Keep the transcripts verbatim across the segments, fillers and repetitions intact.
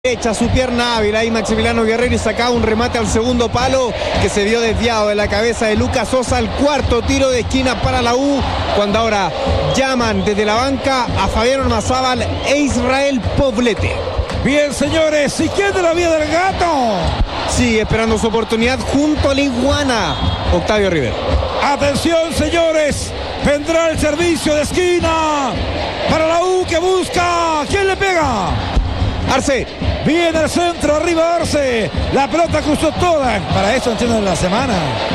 Echa su pierna hábil ahí Maximiliano Guerrero y sacaba un remate al segundo palo que se vio desviado de la cabeza de Lucas Sosa. El cuarto tiro de esquina para la U, cuando ahora llaman desde la banca a Fabián Ormazábal e Israel Poblete. Bien, señores, izquierda la vía del gato. Sigue esperando su oportunidad junto a la iguana Octavio Rivero. Atención, señores, vendrá el servicio de esquina para la U que busca. ¿Quién le pega? Arce. Viene al centro, arriba Arce. La pelota cruzó toda. Para eso entiendo en la semana.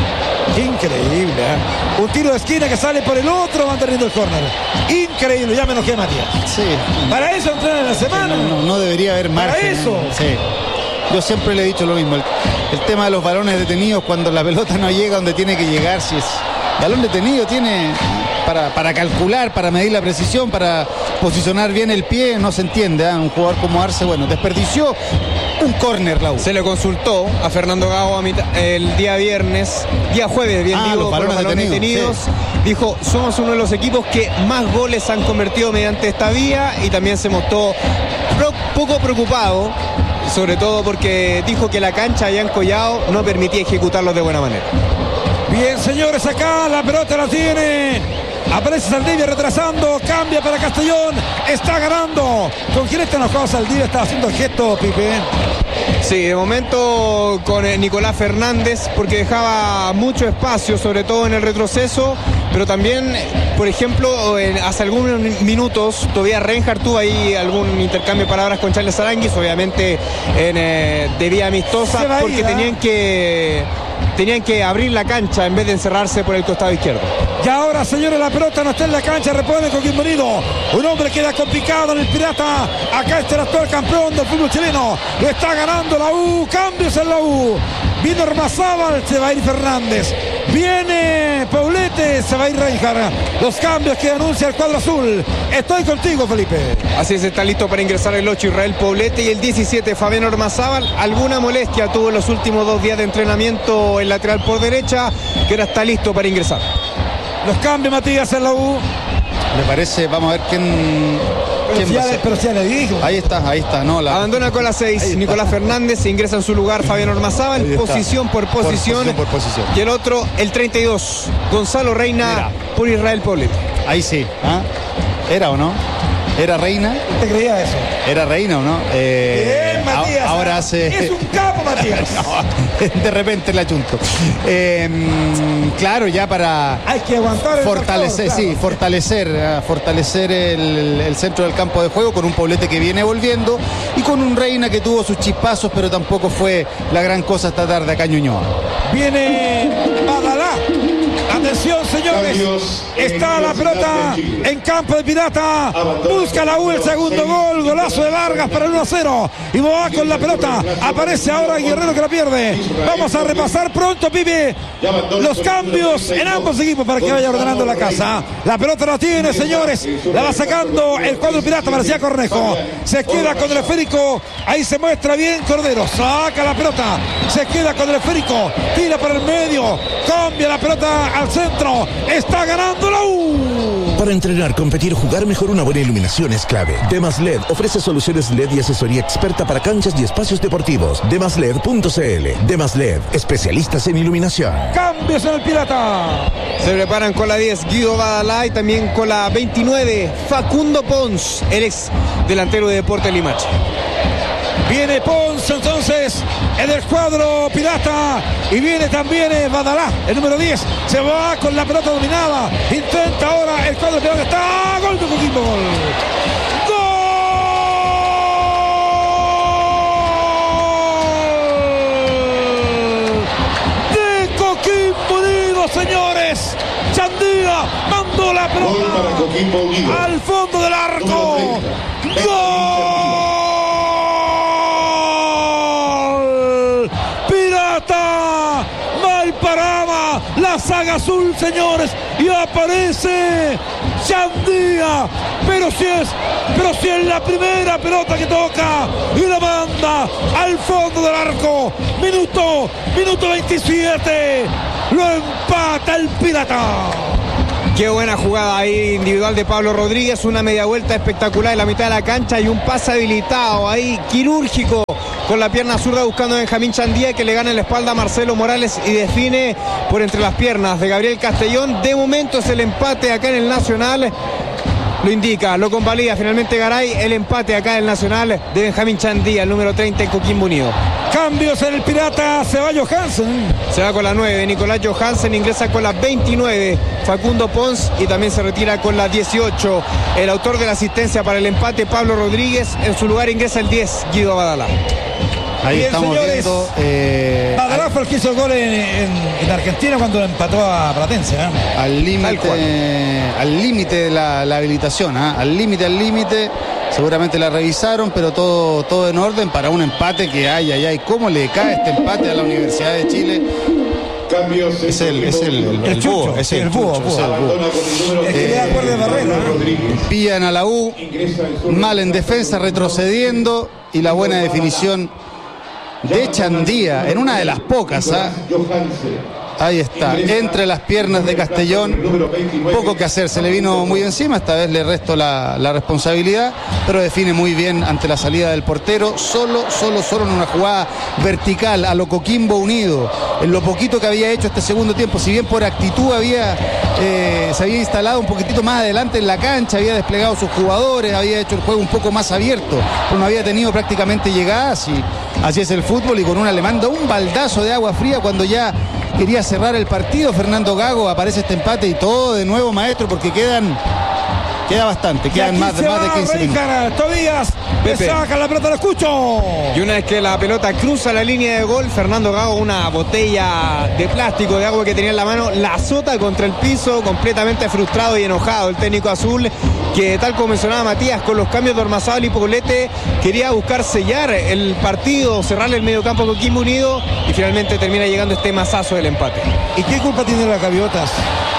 Increíble, ¿eh? Un tiro de esquina que sale por el otro, van teniendo el córner. Increíble, ya me enojé, Matías. Sí. Para eso entrenan en la semana. No, no, no debería haber margen. Para eso. Sí. Yo siempre le he dicho lo mismo. El, el tema de los balones detenidos cuando la pelota no llega donde tiene que llegar. Si es balón detenido, tiene para, para calcular, para medir la precisión, para posicionar bien el pie, no se entiende, ¿eh? Un jugador como Arce, bueno, desperdició un córner la U. Se le consultó a Fernando Gago a mitad, el día viernes, día jueves, bien ah, digo, los balones, los balones detenidos. detenidos. Sí. Dijo, somos uno de los equipos que más goles han convertido mediante esta vía, y también se mostró pro, poco preocupado, sobre todo porque dijo que la cancha allá en Collao no permitía ejecutarlos de buena manera. Bien, señores, acá la pelota la tiene. Aparece Saldivia retrasando, cambia para Castellón, está ganando. ¿Con quién está enojado Saldivia? Está haciendo el gesto, Pipe. Sí, de momento con Nicolás Fernández, porque dejaba mucho espacio, sobre todo en el retroceso, pero también, por ejemplo, en, hace algunos minutos todavía Reinhardt tuvo ahí algún intercambio de palabras con Charles Aranguis, obviamente en, eh, de vía amistosa, porque tenían que... Tenían que abrir la cancha en vez de encerrarse por el costado izquierdo. Y ahora, señores, la pelota no está en la cancha, repone con Quimonido. Un hombre queda complicado en el Pirata. Acá está el actual campeón del fútbol chileno. Lo está ganando la U. Cambios en la U. Viene Ormazábal, se va a ir Fernández. Viene Poblete, se va a ir Reinhardt. Los cambios que anuncia el cuadro azul. Estoy contigo, Felipe. Así es, está listo para ingresar el ocho Israel Poblete y el diecisiete Fabián Ormazábal. Alguna molestia tuvo en los últimos dos días de entrenamiento el lateral por derecha, que ahora está listo para ingresar. Los cambios, Matías, en la U. Me parece, vamos a ver quién... Pero, si ya, le, pero si ya le dijo. Ahí está, ahí está. No, la... Abandona con la seis Nicolás Fernández, ingresa en su lugar Fabián Ormazábal, posición por posición, por posición por posición. Y el otro, el treinta y dos, Gonzalo Reina. Mira. Por Israel Poblete. Ahí sí. ¿Ah? ¿Era o no? ¿Era Reina? ¿Usted creía eso? ¿Era Reina o no? Eh, Bien, Matías. Ahora hace... Es un capo, Matías. No, de repente la chunto. Eh, claro, ya para... Hay que aguantar el fortalecer, marcador, sí, claro. fortalecer, uh, fortalecer el, el centro del campo de juego con un Poblete que viene volviendo y con un Reina que tuvo sus chispazos, pero tampoco fue la gran cosa esta tarde acá en Ñuñoa. Viene Badalá. Atención, señores, está la pelota en campo de Pirata, busca la U el segundo gol, golazo de Vargas para el uno a cero, y va con la pelota, aparece ahora Guerrero que la pierde. Vamos a repasar pronto, Pipe, los cambios en ambos equipos para que vaya ordenando la casa. La pelota la tiene, señores, la va sacando el cuadro Pirata, parecía Cornejo, se queda con el esférico, ahí se muestra bien Cordero, saca la pelota, se queda con el esférico, tira para el medio, cambia la pelota al centro, está ganando la U. Para entrenar, competir, jugar mejor, una buena iluminación es clave. Demas L E D ofrece soluciones L E D y asesoría experta para canchas y espacios deportivos. demas led punto c l. Demas L E D, especialistas en iluminación. Cambios en el Pirata. Se preparan con la diez Guido Badalá y también con la veintinueve Facundo Pons, el ex delantero de Deportes Limache. Viene Pons entonces en el cuadro Pirata y viene también Badalá, el número diez, se va con la pelota dominada, intenta ahora el cuadro Pirata, está gol de Coquimbo, gol. ¡Gol! De Coquimbo Unido, señores. Chandía mandó la pelota al fondo del arco. ¡Gol! Paraba la saga azul, señores, y aparece Chandía, pero si es pero si es la primera pelota que toca y la manda al fondo del arco. Minuto, minuto veintisiete, lo empata el Pirata. Qué buena jugada ahí individual de Pablo Rodríguez, una media vuelta espectacular en la mitad de la cancha y un pase habilitado ahí, quirúrgico, con la pierna zurda buscando a Benjamín Chandía, que le gana en la espalda a Marcelo Morales y define por entre las piernas de Gabriel Castellón. De momento es el empate acá en el Nacional. Lo indica, lo convalida finalmente Garay, el empate acá en el Nacional de Benjamín Chandía, el número treinta en Coquimbo Unido. Cambios en el Pirata, se va Johansen. Se va con la nueve, Nicolás Johansen ingresa con la veintinueve, Facundo Pons, y también se retira con la dieciocho. El autor de la asistencia para el empate, Pablo Rodríguez, en su lugar ingresa el diez, Guido Abadalá. Ahí Bien, estamos señores, viendo. Eh, Badalá fue el que hizo el gol en, en, en Argentina cuando empató a Platense. ¿eh? Al límite al límite de la, la habilitación, ¿eh? al límite, al límite. Seguramente la revisaron, pero todo, todo en orden para un empate que hay, ay, ay. ¿Cómo le cae este empate a la Universidad de Chile? Cambios. Es el, es el, el, el, el búho, es el, el búho, chucho, búho. es el búho. Es que le da cuerda de barrera. Pillan a la U, mal en defensa, retrocediendo, y la buena definición de Chandía, en una de las pocas, ¿eh? Ahí está, entre las piernas de Castellón. Poco que hacer, se le vino muy encima. Esta vez le resto la, la responsabilidad, pero define muy bien ante la salida del portero. Solo, solo, solo en una jugada vertical a lo Coquimbo Unido. En lo poquito que había hecho este segundo tiempo, si bien por actitud había eh, se había instalado un poquitito más adelante en la cancha, había desplegado sus jugadores, había hecho el juego un poco más abierto, pero no había tenido prácticamente llegadas, y así es el fútbol. Y con un alemán da un baldazo de agua fría cuando ya quería cerrar el partido Fernando Gago. Aparece este empate y todo de nuevo, maestro, porque quedan queda bastante, quedan más, más de quince minutos. Tobías le saca la pelota, lo escucho. Y una vez que la pelota cruza la línea de gol, Fernando Gago, una botella de plástico de agua que tenía en la mano, la azota contra el piso, completamente frustrado y enojado el técnico azul, que tal como mencionaba Matías, con los cambios de Ormazábal y Poblete quería buscar sellar el partido, cerrarle el mediocampo a Coquimbo Unido, y finalmente termina llegando este mazazo del empate. ¿Y qué culpa tiene las gaviotas?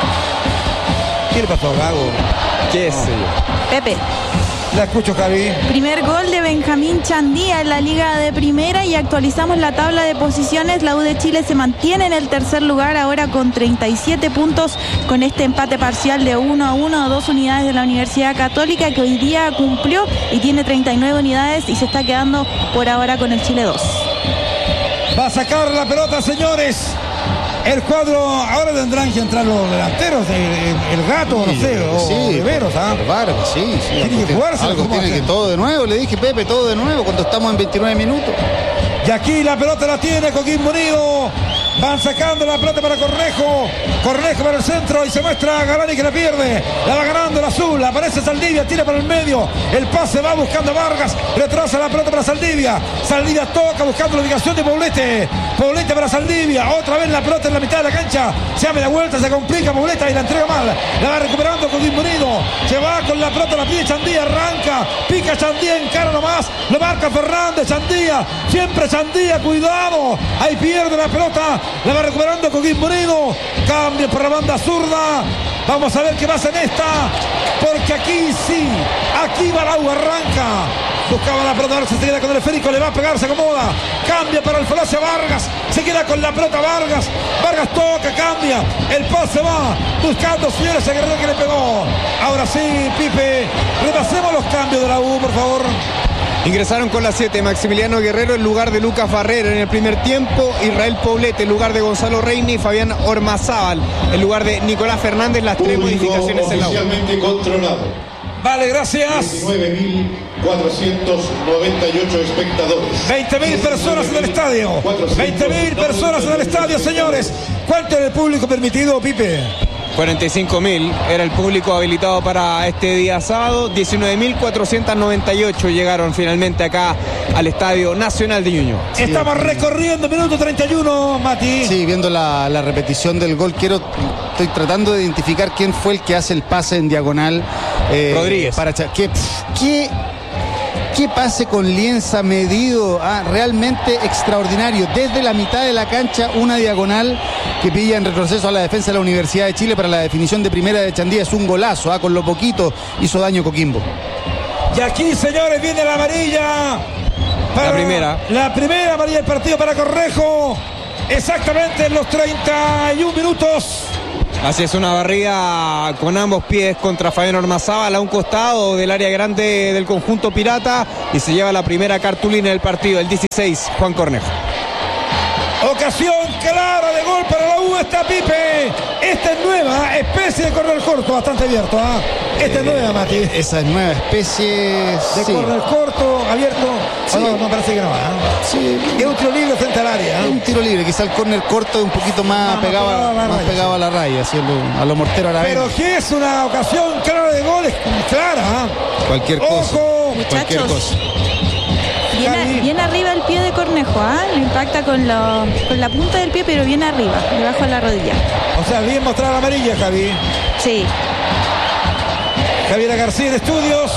¿Qué le pasó a Gago? ¿Qué es ello? Pepe. La escucho, Javi. Primer gol de Benjamín Chandía en la Liga de Primera, y actualizamos la tabla de posiciones. La U de Chile se mantiene en el tercer lugar ahora con treinta y siete puntos, con este empate parcial de uno a uno, dos unidades de la Universidad Católica, que hoy día cumplió y tiene treinta y nueve unidades y se está quedando por ahora con el Chile dos. Va a sacar la pelota, señores. El cuadro, ahora tendrán que entrar los delanteros, el, el, el Gato, no sé, o sí, Riveros, ¿ah? Vargas, sí, sí. Tiene que jugarse. Algo tiene que todo de nuevo, le dije, Pepe, todo de nuevo cuando estamos en veintinueve minutos. Y aquí la pelota la tiene Coquimbo Unido. Van sacando la pelota para Cornejo. Cornejo para el centro y se muestra a Galani, que la pierde. La va ganando el azul. Aparece Saldivia, tira para el medio. El pase va buscando a Vargas. Retrasa la pelota para Saldivia. Saldivia toca buscando la ubicación de Poblete. Poblete para Saldivia. Otra vez la pelota en la mitad de la cancha. Se abre la vuelta, se complica Poblete y la entrega mal. La va recuperando Coquimbo Unido. Se va con la pelota, la pide Chandía. Arranca. Pica Chandía, encara nomás. Lo marca Fernández. Chandía. Siempre Chandía. Cuidado. Ahí pierde la pelota. La va recuperando Coquimbo Unido. Cambio por la banda zurda. Vamos a ver qué pasa en esta. Porque aquí sí. Aquí Barau arranca. Buscaba la pelota, se queda con el esférico, le va a pegar, se acomoda. Cambia para el Falacia Vargas. Se queda con la pelota Vargas. Vargas toca, cambia. El pase va buscando, señores, a Guerrero, que le pegó. Ahora sí, Pipe. Repasemos los cambios de la U, por favor. Ingresaron con la siete Maximiliano Guerrero en lugar de Lucas Barrera en el primer tiempo, Israel Poblete en lugar de Gonzalo Reina y Fabián Ormazábal en lugar de Nicolás Fernández. Las tres modificaciones en la U. Oficialmente controlado. Vale, gracias. diecinueve mil cuatrocientos noventa y ocho espectadores. veinte mil personas en el estadio. veinte mil personas en el estadio, señores. ¿Cuánto era el público permitido, Pipe? cuarenta y cinco mil era el público habilitado para este día sábado. diecinueve mil cuatrocientos noventa y ocho llegaron finalmente acá al Estadio Nacional de Ñuñoa. Sí, estamos aquí recorriendo minuto treinta y uno, Mati. Sí, viendo la, la repetición del gol, quiero estoy tratando de identificar quién fue el que hace el pase en diagonal. Eh, Rodríguez. Para ¿Qué, qué, qué pase con Lienza medido? Ah, realmente extraordinario. Desde la mitad de la cancha, una diagonal que pilla en retroceso a la defensa de la Universidad de Chile para la definición de primera de Chandía. Es un golazo, ah, con lo poquito hizo daño Coquimbo. Y aquí, señores, viene la amarilla. Para la primera. La primera amarilla del partido para Cornejo. Exactamente en los treinta y un minutos. Así es, una barrida con ambos pies contra Fabián Ormazábal a un costado del área grande del conjunto pirata y se lleva la primera cartulina del partido, el dieciséis, Juan Cornejo. Ocasión clara de gol para la U, está Pipe. Esta es nueva especie de corner corto, bastante abierto. ¿eh? Esta eh, es nueva, Mati. Esa es nueva especie de sí. corner corto, abierto. Sí. Oh, no, no parece que no. ¿eh? Sí. Es un tiro libre frente al área. ¿eh? Es un tiro libre, quizá el corner corto es un poquito más, no, pegado, pegado, a, la más raya, pegado sí. a la raya, así, a los morteros arabeños. Pero que es una ocasión clara de gol, es clara. ¿eh? Cualquier cosa. Ojo, muchachos. Cualquier cosa. Bien, bien arriba el pie de Cornejo, ¿ah? ¿eh? Lo impacta con, lo, con la punta del pie, pero bien arriba, debajo de la rodilla. O sea, bien mostrada la amarilla, Javi. Sí. Javiera García en estudios,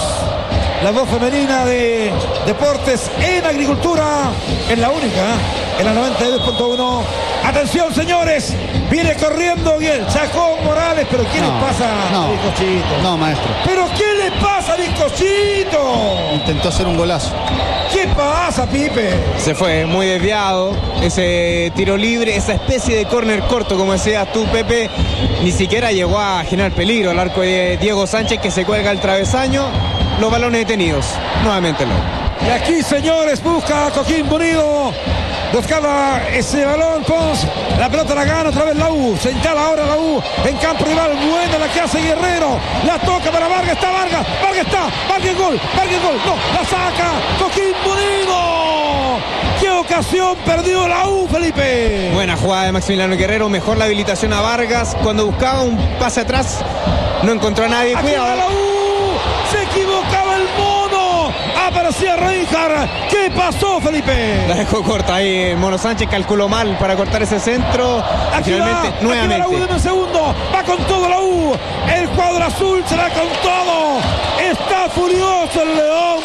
la voz femenina de Deportes en Agricultura, es la única, ¿eh? En la noventa y dos punto uno. Atención, señores, viene corriendo bien Chacón Morales, pero ¿qué no, les pasa no, a Bizcochito? No, maestro. ¿Pero qué le pasa a Bizcochito? Intentó hacer un golazo. ¿Qué pasa, Pipe? Se fue muy desviado, ese tiro libre, esa especie de córner corto, como decías tú, Pepe, ni siquiera llegó a generar peligro al arco de Diego Sánchez, que se cuelga el travesaño, los balones detenidos, nuevamente lo. Y aquí, señores, busca a Coquimbo Unido. Buscaba ese balón, Pons. La pelota la gana otra vez la U. Se instala ahora la U en campo rival. Buena la que hace Guerrero. La toca para Vargas. Está Vargas. Vargas está. Vargas gol. Vargas gol. No, la saca. Coquimbo Unido. ¿Qué ocasión perdió la U, Felipe? Buena jugada de Maximiliano Guerrero. Mejor la habilitación a Vargas. Cuando buscaba un pase atrás, no encontró a nadie. Aquí Cuidado. La U. Se equivocaba el mono. Aparecía Reinhardt. ¿Qué pasó, Felipe? La dejó corta ahí. Mono Sánchez calculó mal para cortar ese centro. Aquí finalmente, va, nuevamente. Aquí va la U de un segundo. Va con todo la U. El cuadro azul será con todo. Está furioso el León,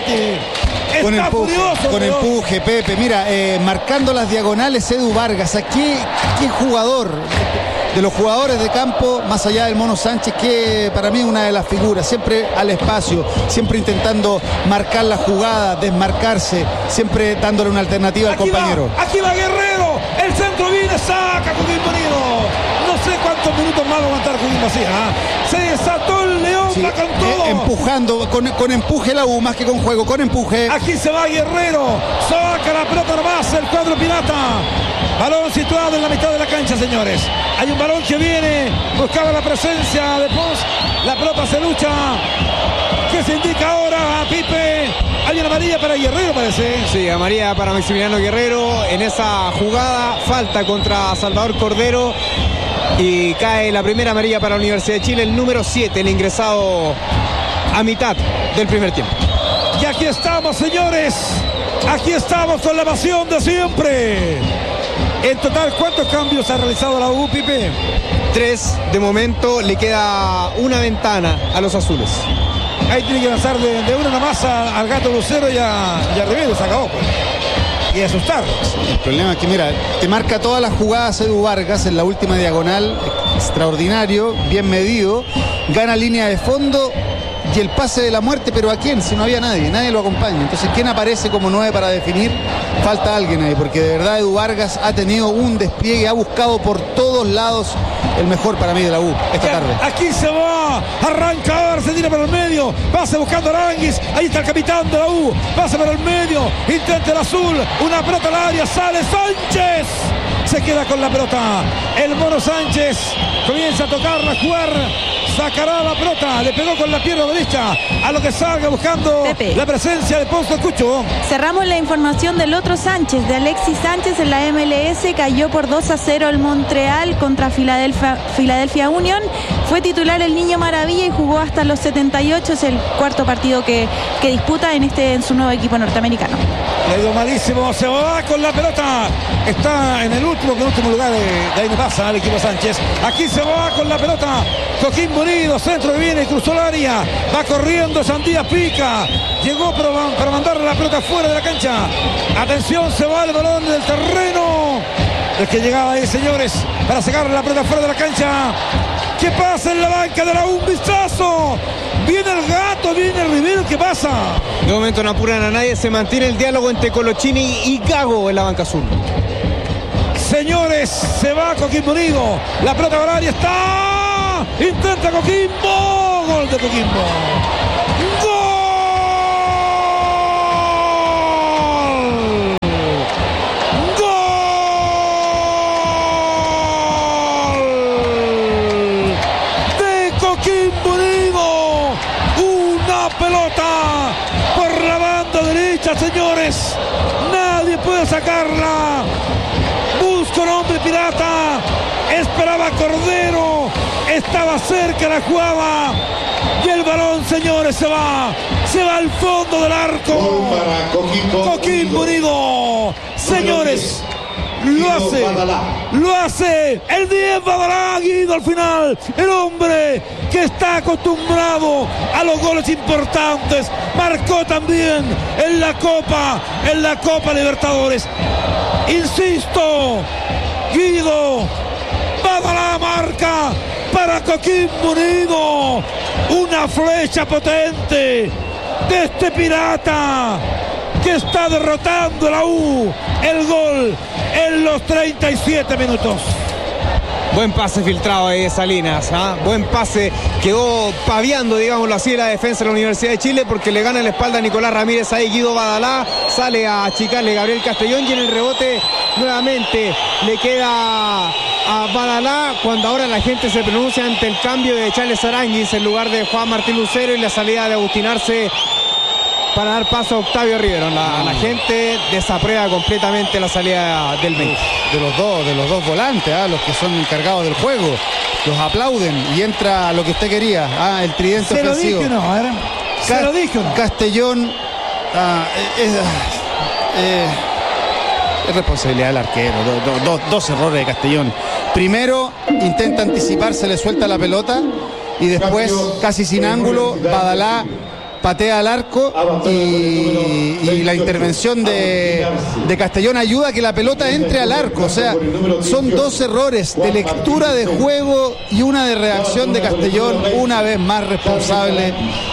Mati. Está con empuje, furioso con el empuje, Pepe. Mira, eh, marcando las diagonales Edu Vargas. Aquí, qué jugador. De los jugadores de campo, más allá del Mono Sánchez, que para mí es una de las figuras, siempre al espacio, siempre intentando marcar la jugada, desmarcarse, siempre dándole una alternativa aquí al compañero. Va, aquí va Guerrero, el centro viene, saca Coquimbo Unido. No sé cuántos minutos más va a aguantar Coquimbo así, ¿eh? Se desató el León, sí, va con todo. Eh, empujando, con, con empuje la U, más que con juego, con empuje. Aquí se va Guerrero, saca la pelota nomás el cuadro pirata. Balón situado en la mitad de la cancha, señores. Hay un balón que viene, buscaba la presencia de Pons. La pelota se lucha. ¿Qué se indica ahora, Pipe? Hay una amarilla para Guerrero, parece. Sí, amarilla para Maximiliano Guerrero. En esa jugada, falta contra Salvador Cordero. Y cae la primera amarilla para la Universidad de Chile, el número siete, el ingresado a mitad del primer tiempo. Y aquí estamos, señores. Aquí estamos con la pasión de siempre. En total, ¿cuántos cambios ha realizado la U, Pipe? Tres, de momento le queda una ventana a los azules. Ahí tiene que lanzar de, de una nomás al Gato Lucero y a, y a Rivero, se acabó, pues. Y asustar. El problema es que, mira, te marca todas las jugadas Edu Vargas en la última diagonal, extraordinario, bien medido, gana línea de fondo y el pase de la muerte, pero ¿a quién? Si no había nadie, nadie lo acompaña. Entonces, ¿quién aparece como nueve para definir? Falta alguien ahí, porque de verdad Edu Vargas ha tenido un despliegue, ha buscado por todos lados el mejor para mí de la U esta tarde. Aquí se va, arranca ahora, se tira por el medio, pasa buscando a Aranguis, ahí está el capitán de la U, pasa por el medio, intenta el azul, una pelota al área, sale Sánchez, se queda con la pelota, el Mono Sánchez comienza a tocarla, a jugar, sacará la pelota, le pegó con la pierna derecha, a lo que salga buscando Pepe. La presencia de Ponzo Cucho. Cerramos la información del otro Sánchez, de Alexis Sánchez en la M L S, cayó por dos a cero el Montreal contra Philadelphia, Philadelphia Union, fue titular el Niño Maravilla y jugó hasta los setenta y ocho, es el cuarto partido que, que disputa en, este, en su nuevo equipo norteamericano. Le ha ido malísimo, se va con la pelota, está en el último, en el último lugar, de, de ahí no pasa el equipo Sánchez, aquí se va con la pelota, Coquimbo Unido, centro que viene, cruzó el área, va corriendo Sandía, pica, llegó para, para mandarle la pelota fuera de la cancha, atención, se va el balón del terreno, el que llegaba ahí, señores, para sacarle la pelota fuera de la cancha. ¿Qué pasa en la banca de la U? Un vistazo. Viene el Gato, viene el Rivero, ¿qué pasa? De momento no apuran a nadie, se mantiene el diálogo entre Colochini y Gago en la banca azul. Señores, se va Coquimbo Unido. La pelota al área está. Intenta Coquimbo. Gol de Coquimbo. ¡Gol! Pelota por la banda derecha, señores. Nadie puede sacarla. Busca un hombre pirata. Esperaba Cordero. Estaba cerca, la jugaba. Y el balón, señores, se va. Se va al fondo del arco. Coquimbo Unido. Señores. Lo hace, lo hace el diez Badalá, Guido, al final, el hombre que está acostumbrado a los goles importantes, marcó también en la Copa, en la Copa Libertadores. Insisto, Guido, Badalá marca para Coquimbo Unido, una flecha potente de este pirata que está derrotando a la U. El gol en los treinta y siete minutos. Buen pase filtrado ahí de Salinas, ¿eh? Buen pase, quedó paviando, digámoslo así, la defensa de la Universidad de Chile, porque le gana la espalda a Nicolás Ramírez ahí. Guido Badalá sale a achicarle Gabriel Castellón, y en el rebote nuevamente le queda a Badalá, cuando ahora la gente se pronuncia ante el cambio de Charles Aranguis en lugar de Juan Martín Lucero, y la salida de Agustín Arce para dar paso a Octavio Rivero. La, la gente desaprueba completamente la salida del veinte. De los dos, de los dos volantes, ¿ah? Los que son encargados del juego, los aplauden y entra lo que usted quería, ¿ah? El tridente se ofensivo. Lo dije, no, ¿eh? Se Ca- lo dije, no. Castellón, ah, es, eh, es responsabilidad del arquero. Do, do, do, dos errores de Castellón. Primero, intenta anticiparse, le suelta la pelota, y después, casi sin ángulo, Badalá patea al arco, y, y la intervención de, de Castellón ayuda a que la pelota entre al arco. O sea, son dos errores de lectura de juego y una de reacción de Castellón, una vez más responsable.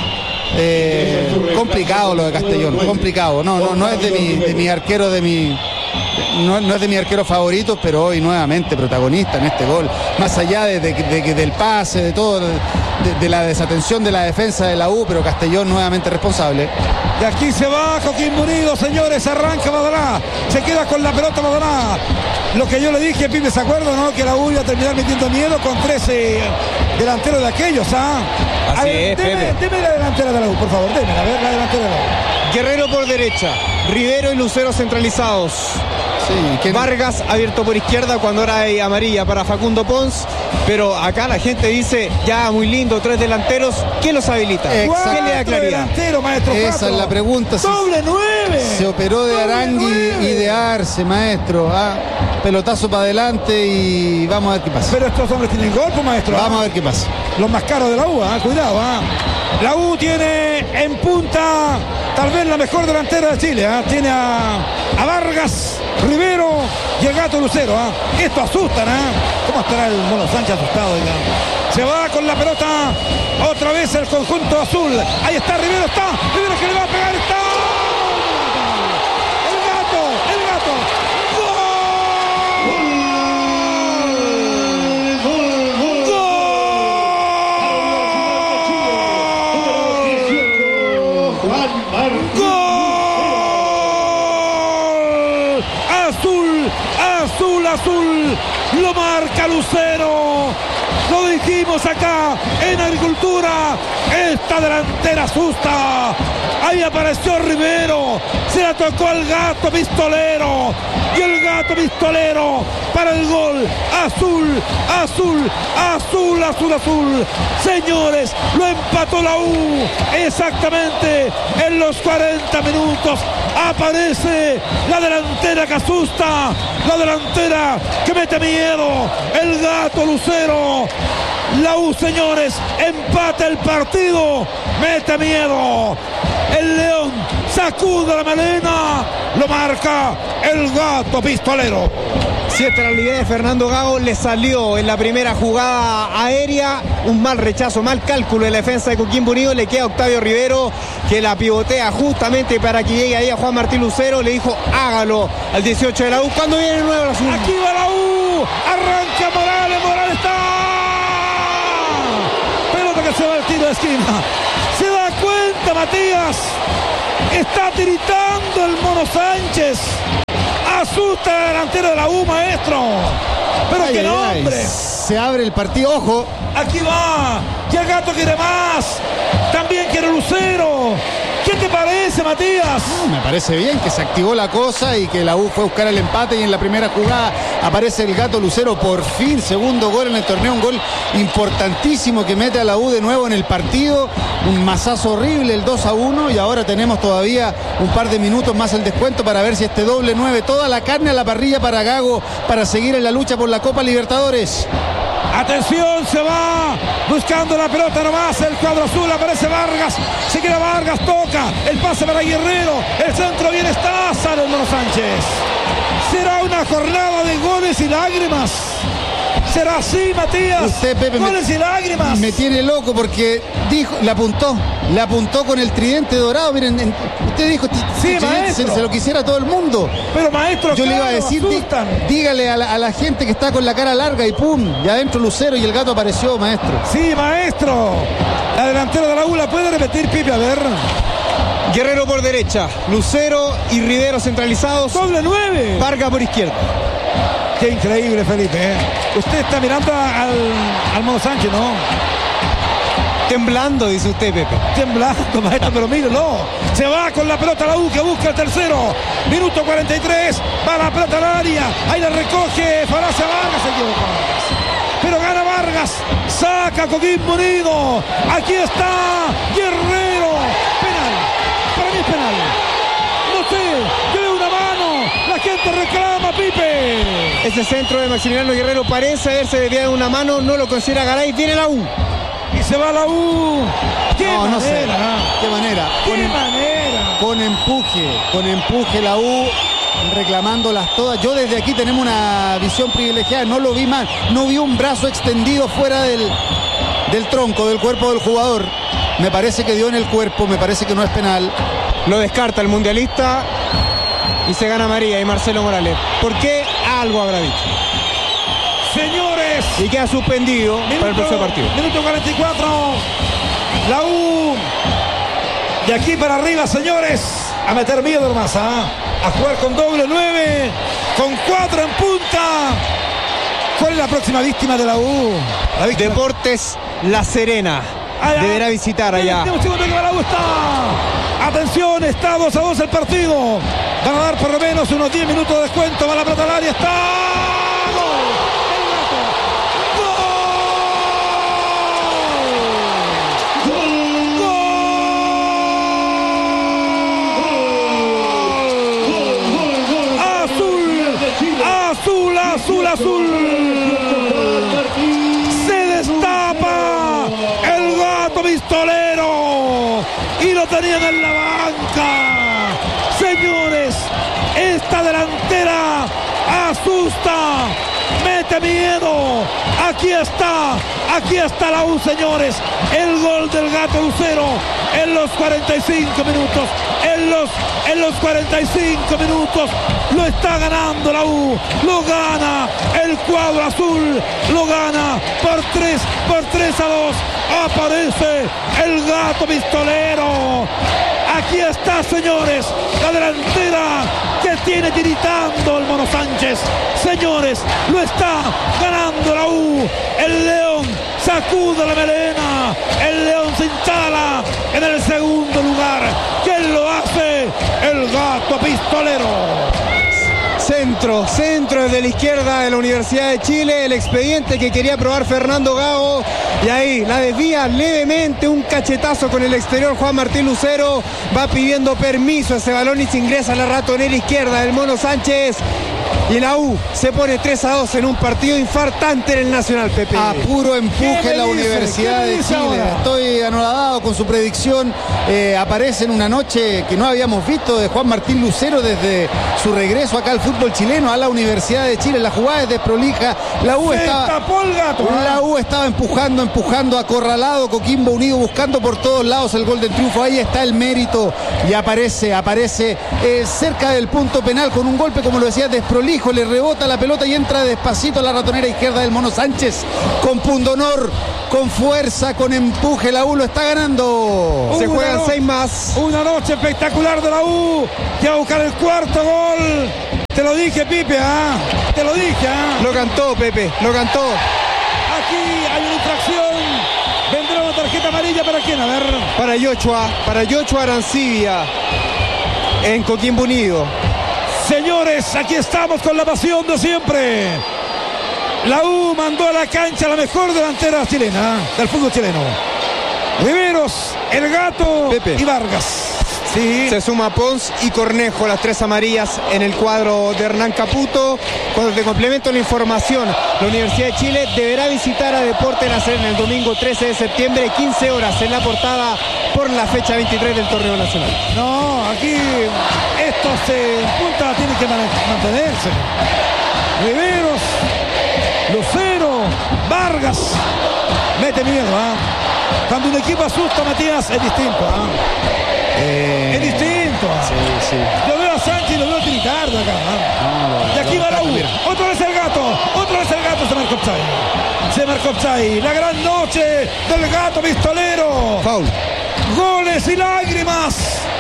Eh, complicado lo de Castellón, complicado. No, no, no es de mi, de mi arquero, de mi no, no es de mi arquero favorito, pero hoy nuevamente protagonista en este gol. Más allá de, de, de, de, del pase, de todo, de, de la desatención de la defensa de la U, pero Castellón nuevamente responsable. Y aquí se va Coquimbo Unido, señores, arranca Badalá, se queda con la pelota Badalá. Lo que yo le dije, Pipe, ¿se acuerda, no? Que la U iba a terminar metiendo miedo con trece delanteros de aquellos, ¿ah? Así A ver, es, deme, Pepe. deme la delantera de la U, por favor, deme, a ver la delantera de la U. Guerrero por derecha, Rivero y Lucero centralizados. Sí, ¿quién? Vargas abierto por izquierda cuando era ahí amarilla para Facundo Pons, pero acá la gente dice, ya muy lindo, tres delanteros, ¿qué los habilita? Exacto. ¿Qué le da claridad? Delantero, maestro. Esa Castro. es la pregunta. Si Doble nueve. se operó de Doble Arangui nueve. y de Arce, maestro. ¿Ah? Pelotazo para adelante y vamos a ver qué pasa. Pero estos hombres tienen golpe, maestro. Vamos a ver qué pasa. Los más caros de la U, ¿eh? Cuidado, ¿eh? La U tiene en punta tal vez la mejor delantera de Chile, ¿eh? Tiene a, a Vargas, Rivero y el Gato Lucero, ¿eh? Esto asusta, ¿eh? ¿Cómo estará el Mono Sánchez asustado? ¿eh? Se va con la pelota otra vez el conjunto azul. Ahí está Rivero, está. Rivero que le va a pegar, está. El Gato, el Gato. Azul, azul, lo marca Lucero. Lo dijimos acá en Agricultura. Esta delantera asusta. Ahí apareció Rivero. Se la tocó al Gato Pistolero. Y el Gato Pistolero para el gol. Azul, azul, azul, azul, azul. Señores, lo empató la U. Exactamente en los cuarenta minutos. Aparece la delantera que asusta. La delantera que mete miedo. El Gato Lucero. La U, señores, empata el partido. Mete miedo. El León sacude la melena. Lo marca el Gato Pistolero. Si esta era la idea de Fernando Gago, le salió en la primera jugada aérea, un mal rechazo, mal cálculo en la defensa de Coquimbo Unido, le queda a Octavio Rivero, que la pivotea justamente para que llegue ahí a Juan Martín Lucero, le dijo hágalo al dieciocho de la U. ¿Cuándo viene el nuevo la azul? Aquí va la U, arranca Morales, Morales está, pelota que se va al tiro de esquina, se da cuenta Matías, está tiritando el Mono Sánchez. Asusta el delantero de la U, maestro. Pero ay, qué nombre. Ay, se abre el partido, ojo. Aquí va. Ya el Gato quiere más. También quiere Lucero. ¿Qué te parece, Matías? No, me parece bien que se activó la cosa y que la U fue a buscar el empate y en la primera jugada aparece el Gato Lucero, por fin, segundo gol en el torneo, un gol importantísimo que mete a la U de nuevo en el partido, un mazazo horrible, el dos a uno, y ahora tenemos todavía un par de minutos más el descuento para ver si este doble nueve, toda la carne a la parrilla para Gago, para seguir en la lucha por la Copa Libertadores. Atención, se va buscando la pelota nomás el cuadro azul, aparece Vargas, se queda Vargas, toca, el pase para Guerrero, el centro bien está, sale el Mono Sánchez. Será una jornada de goles y lágrimas. Será así, Matías. Usted, Pepe, goles me, y lágrimas. Me tiene loco porque dijo, le apuntó, le apuntó con el tridente dorado. Miren, en, usted dijo, sí, maestro. Se, se lo quisiera todo el mundo. Pero maestro, yo claro, le iba a decir, dí, dígale a la, a la gente que está con la cara larga y pum, ya adentro Lucero y el Gato apareció, maestro. Sí, maestro. La delantera de la U la puede repetir, Pipe, a ver. Guerrero por derecha, Lucero y Rivero centralizados. Doble nueve. Vargas por izquierda. Qué increíble, Felipe, ¿eh? Usted está mirando al, al Mono Sánchez, ¿no? Temblando, dice usted, Pepe. Temblando, maestro, pero míralo. Se va con la pelota la U, que busca el tercero. Minuto cuarenta y tres. Va la pelota al área. Ahí la recoge Faracia Vargas. Se equivoca. Pero gana Vargas. Saca Coquimbo Unido. Aquí está Guerrero. Penal. Para mí es penal. No sé. Yo veo una mano. La gente reclama, Pipe. Ese centro de Maximiliano Guerrero parece haberse desviado una mano. No lo considera Garay. Viene la U. Y se va la U. ¿Qué no, manera? No sé. ¿Qué manera? ¿Qué con, manera? Con empuje. Con empuje la U. Reclamándolas todas. Yo desde aquí tenemos una visión privilegiada. No lo vi mal. No vi un brazo extendido fuera del, del tronco, del cuerpo del jugador. Me parece que dio en el cuerpo. Me parece que no es penal. Lo descarta el mundialista. Y se gana María y Marcelo Morales. ¿Por qué? Algo habrá dicho. Señores. Y queda suspendido minuto, para el próximo partido. Minuto cuarenta y cuatro. La U. De aquí para arriba, señores. A meter miedo más, ¿eh? A jugar con doble nueve. Con cuatro en punta. ¿Cuál es la próxima víctima de la U? La víctima. Deportes La Serena. Allá. Deberá visitar allá. Un segundo que la U está. Atención, está dos a dos el partido. Van a dar por lo menos unos diez minutos de descuento. Va la pelota al área. Está. Azul, azul. Se destapa el Gato Pistolero y lo tenían en la banca. Señores, esta delantera asusta, mete miedo. Aquí está, aquí está la U, señores. El gol del Gato Lucero en los cuarenta y cinco minutos. En los, en los cuarenta y cinco minutos lo está ganando la U. Lo gana el cuadro azul. Lo gana por tres, por tres a dos. Aparece el Gato Pistolero. Aquí está, señores, la delantera que tiene tiritando el Mono Sánchez. Señores, lo está ganando la U. El León sacude la melena. El León se instala en el segundo lugar. ¿Quién lo hace? El Gato Pistolero. Centro, centro desde la izquierda de la Universidad de Chile, el expediente que quería probar Fernando Gago, y ahí la desvía levemente, un cachetazo con el exterior. Juan Martín Lucero va pidiendo permiso a ese balón y se ingresa a la ratonera izquierda del Mono Sánchez. Y la U se pone tres a dos en un partido infartante en el Nacional, Pepe. A puro empuje la Universidad de Chile. Estoy anodado con su predicción. Eh, aparece en una noche que no habíamos visto de Juan Martín Lucero desde su regreso acá al fútbol chileno, a la Universidad de Chile. La jugada es desprolija. La U Se estaba, tapó el gato, la U estaba empujando, empujando, acorralado. Coquimbo Unido buscando por todos lados el gol del triunfo. Ahí está el mérito. Y aparece, aparece eh, cerca del punto penal con un golpe, como lo decía, desprolijo. Le rebota la pelota y entra despacito a la ratonera izquierda del Mono Sánchez. Con pundonor, con fuerza, con empuje. La U lo está ganando. Se Una juegan no- seis más. Una noche espectacular de la U, que va a buscar el cuarto gol. Te lo dije, Pipe, ¿ah? Te lo dije, ¿ah? Lo cantó, Pepe, lo cantó. Aquí hay una infracción. Vendrá una tarjeta amarilla para quién, a ver. Para Yochoa, para Yochoa Arancibia en Coquimbo Unido. Señores, aquí estamos con la pasión de siempre. La U mandó a la cancha la mejor delantera chilena, del fútbol chileno. Riveros, El Gato Pepe. y Vargas. Sí. Se suma Pons y Cornejo, las tres amarillas en el cuadro de Hernán Caputo. Cuando te complemento la información, la Universidad de Chile deberá visitar a Deportes La Serena el domingo trece de septiembre, quince horas en la portada por la fecha veintitrés del torneo nacional. No, aquí estos eh, puntas tienen que man- mantenerse. Riveros, Lucero, Vargas. Mete miedo, ¿ah? Cuando un equipo asusta, Matías, es distinto, ¿ah? Eh, Es distinto. ¿ah? sí, sí. Yo veo a Sánchez y lo veo tiritar de acá. ¿ah? Y aquí va la U. Otra vez el gato. Otra vez el gato se marcó Psay. Se marcó Psay. La gran noche del gato pistolero. Foul. Goles y lágrimas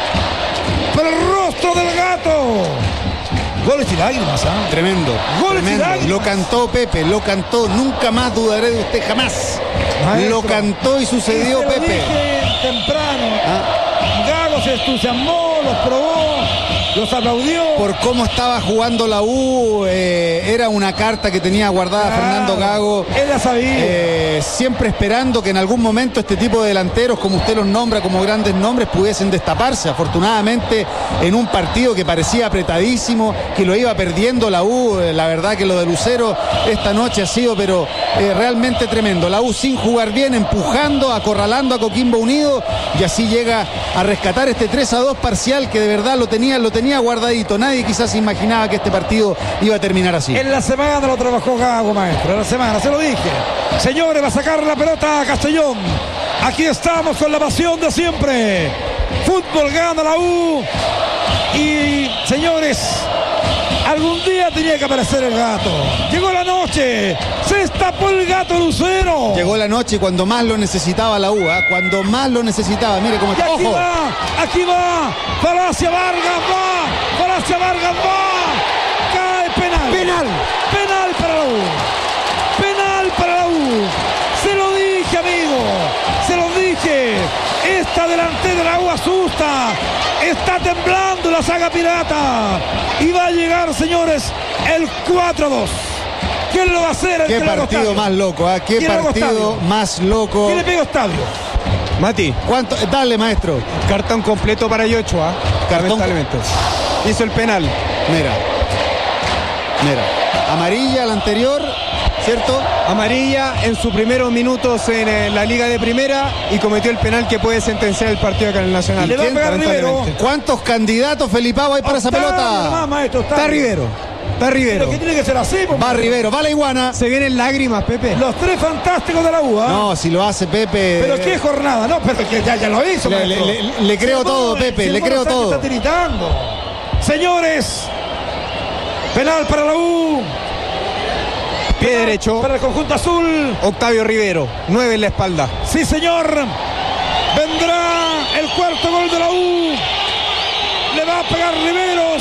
para el rostro del gato. Goles y lágrimas, ¿ah? Tremendo, Goles y tremendo. lágrimas. Lo cantó Pepe, lo cantó. Nunca más dudaré de usted, jamás. Maestro. Lo cantó y sucedió, Y se lo Pepe. dije temprano. Ah, Gago se entusiasmó, los probó, los aplaudió. por cómo estaba jugando la U, eh, era una carta que tenía guardada Claro, Fernando Gago. Él la sabía. Eh, siempre esperando que en algún momento este tipo de delanteros, como usted los nombra como grandes nombres, pudiesen destaparse. Afortunadamente, en un partido que parecía apretadísimo, que lo iba perdiendo la U, eh, la verdad que lo de Lucero esta noche ha sido pero eh, realmente tremendo. La U sin jugar bien, empujando, acorralando a Coquimbo Unido, y así llega a rescatar este tres a dos parcial que de verdad lo tenía, lo tenía guardadito. Nadie quizás imaginaba que este partido iba a terminar así. En la semana lo trabajó Gago, maestro. En la semana, se lo dije. Señores, va a sacar la pelota a Castellón. Aquí estamos con la pasión de siempre. Fútbol gana la U. Y, señores, algún día tenía que aparecer el gato. Llegó la noche. Se destapó el gato Lucero. Llegó la noche cuando más lo necesitaba la U, ¿ah? Cuando más lo necesitaba. Mire cómo Y está. aquí ¡Ojo! va, aquí va. Falacia Vargas va. Falacia Vargas va. Cae penal. Penal. Penal para la U. Penal para la U. Se lo dije, amigo. Se lo dije. Esta delantera de la U asusta. Está temblando la saga pirata. Y va a llegar, señores, el cuatro a dos. ¿Quién lo va a hacer? El Qué que le haga partido Octavio. más loco, ¿ah? Qué ¿Quién le haga partido Octavio? más loco. ¿Quién le pega a Octavio? Mati, ¿Cuánto? Dale, maestro. cartón completo para Yochoa. Cartón- Lamentablemente. Hizo el penal. Mira. Mira. Amarilla la anterior, ¿cierto? Amarilla en sus primeros minutos en eh, la Liga de Primera y cometió el penal que puede sentenciar el partido acá en el Nacional. Le va a pegar Lamentablemente. Rivero. ¿Cuántos candidatos, Felipao, hay para esa Octavio, pelota? nomás, maestro, Está Octavio. Rivero. Está Rivero. Pero que tiene que ser así, pues, Va Rivero, va la iguana. Se vienen lágrimas, Pepe. los tres fantásticos de la U, ¿ah? No, si lo hace Pepe. Pero qué jornada, no, pero que ya, ya lo hizo, Le- maestro. le- le- le creo Si el todo, mono- Pepe, si el le mono creo Sánchez todo. Está tiritando. Señores, penal para la U. Pie derecho. Para el conjunto azul. Octavio Rivero. Nueve en la espalda. Sí, señor. Vendrá el cuarto gol de la U. Le va a pegar Riveros.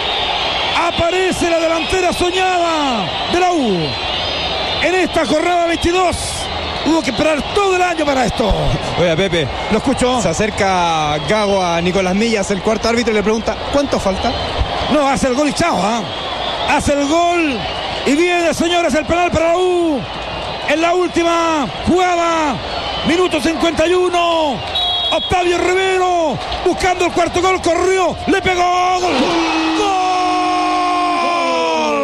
Aparece la delantera soñada de la U. En esta jornada veintidós. Hubo que esperar todo el año para esto. Oiga, Pepe. Lo escucho. Se acerca Gago a Nicolás Millas, el cuarto árbitro, y le pregunta, ¿cuánto falta? No, hace el gol y chao, ¿ah? Hace el gol. Y viene, señores, el penal para la U. En la última jugada. Minuto cincuenta y uno. Octavio Rivero. Buscando el cuarto gol. Corrió. Le pegó. Gol. ¡Gol!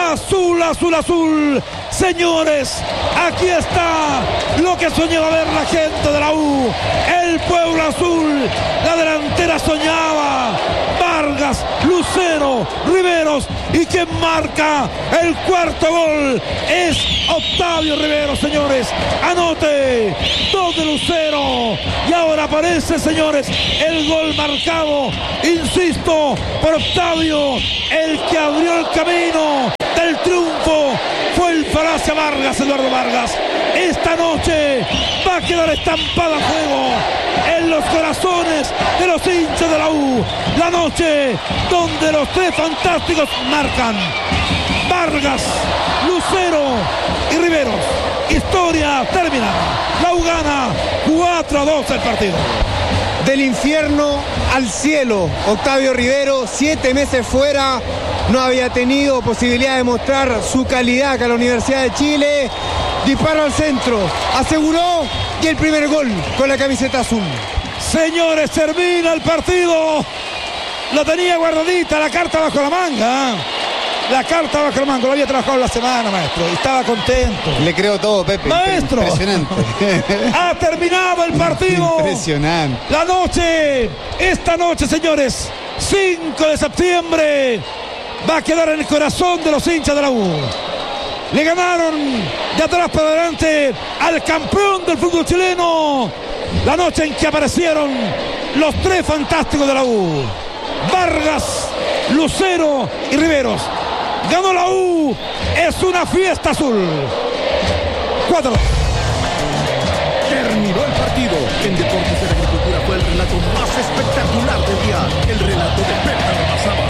azul, azul, azul. Señores, aquí está lo que soñaba ver la gente de la U. El pueblo azul, la delantera soñaba. Vargas, Lucero, Riveros, y quien marca el cuarto gol es Octavio Riveros, señores. Anote, dos de Lucero, y ahora aparece, señores, el gol marcado, insisto, por Octavio, el que abrió el camino del triunfo. Fue el Falacia Vargas, Eduardo Vargas. Esta noche va a quedar estampada a fuego en los corazones de los hinchas de la U. La noche donde los tres fantásticos marcan. Vargas, Lucero y Riveros. Historia termina. La U gana cuatro a dos el partido. Del infierno al cielo, Octavio Rivero, siete meses fuera, no había tenido posibilidad de mostrar su calidad acá en la Universidad de Chile. Disparo al centro, aseguró, y el primer gol con la camiseta azul. Señores, termina el partido. Lo tenía guardadita, la carta bajo la manga. La carta bajo la manga, lo había trabajado la semana, maestro, y estaba contento. Le creo todo, Pepe. Maestro, impresionante. Ha terminado el partido. Impresionante. La noche, esta noche, señores, cinco de septiembre, va a quedar en el corazón de los hinchas de la U. Le ganaron de atrás para adelante al campeón del fútbol chileno. La noche en que aparecieron los tres fantásticos de la U. Vargas, Lucero y Riveros. Ganó la U. Es una fiesta azul. Cuatro. Terminó el partido. En Deportes de la Agricultura fue el relato más espectacular del día. El relato de Pepe Ramazaba.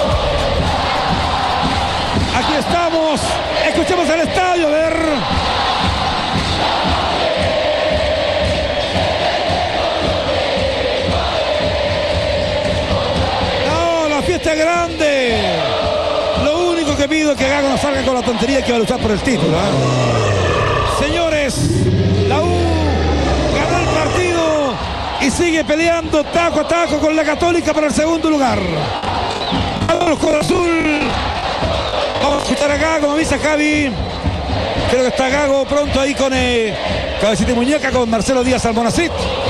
Aquí estamos. Escuchemos el estadio. A ver. No, la fiesta es grande. Lo único que pido es que Gago no salga con la tontería que va a luchar por el título, ¿eh? Señores, la U ganó el partido y sigue peleando taco a taco con la Católica para el segundo lugar. Vamos con Azul. Vamos a escuchar a Gago, me avisa Javi. Creo que está Gago pronto ahí con eh, Cabecita y Muñeca, con Marcelo Díaz Almonacid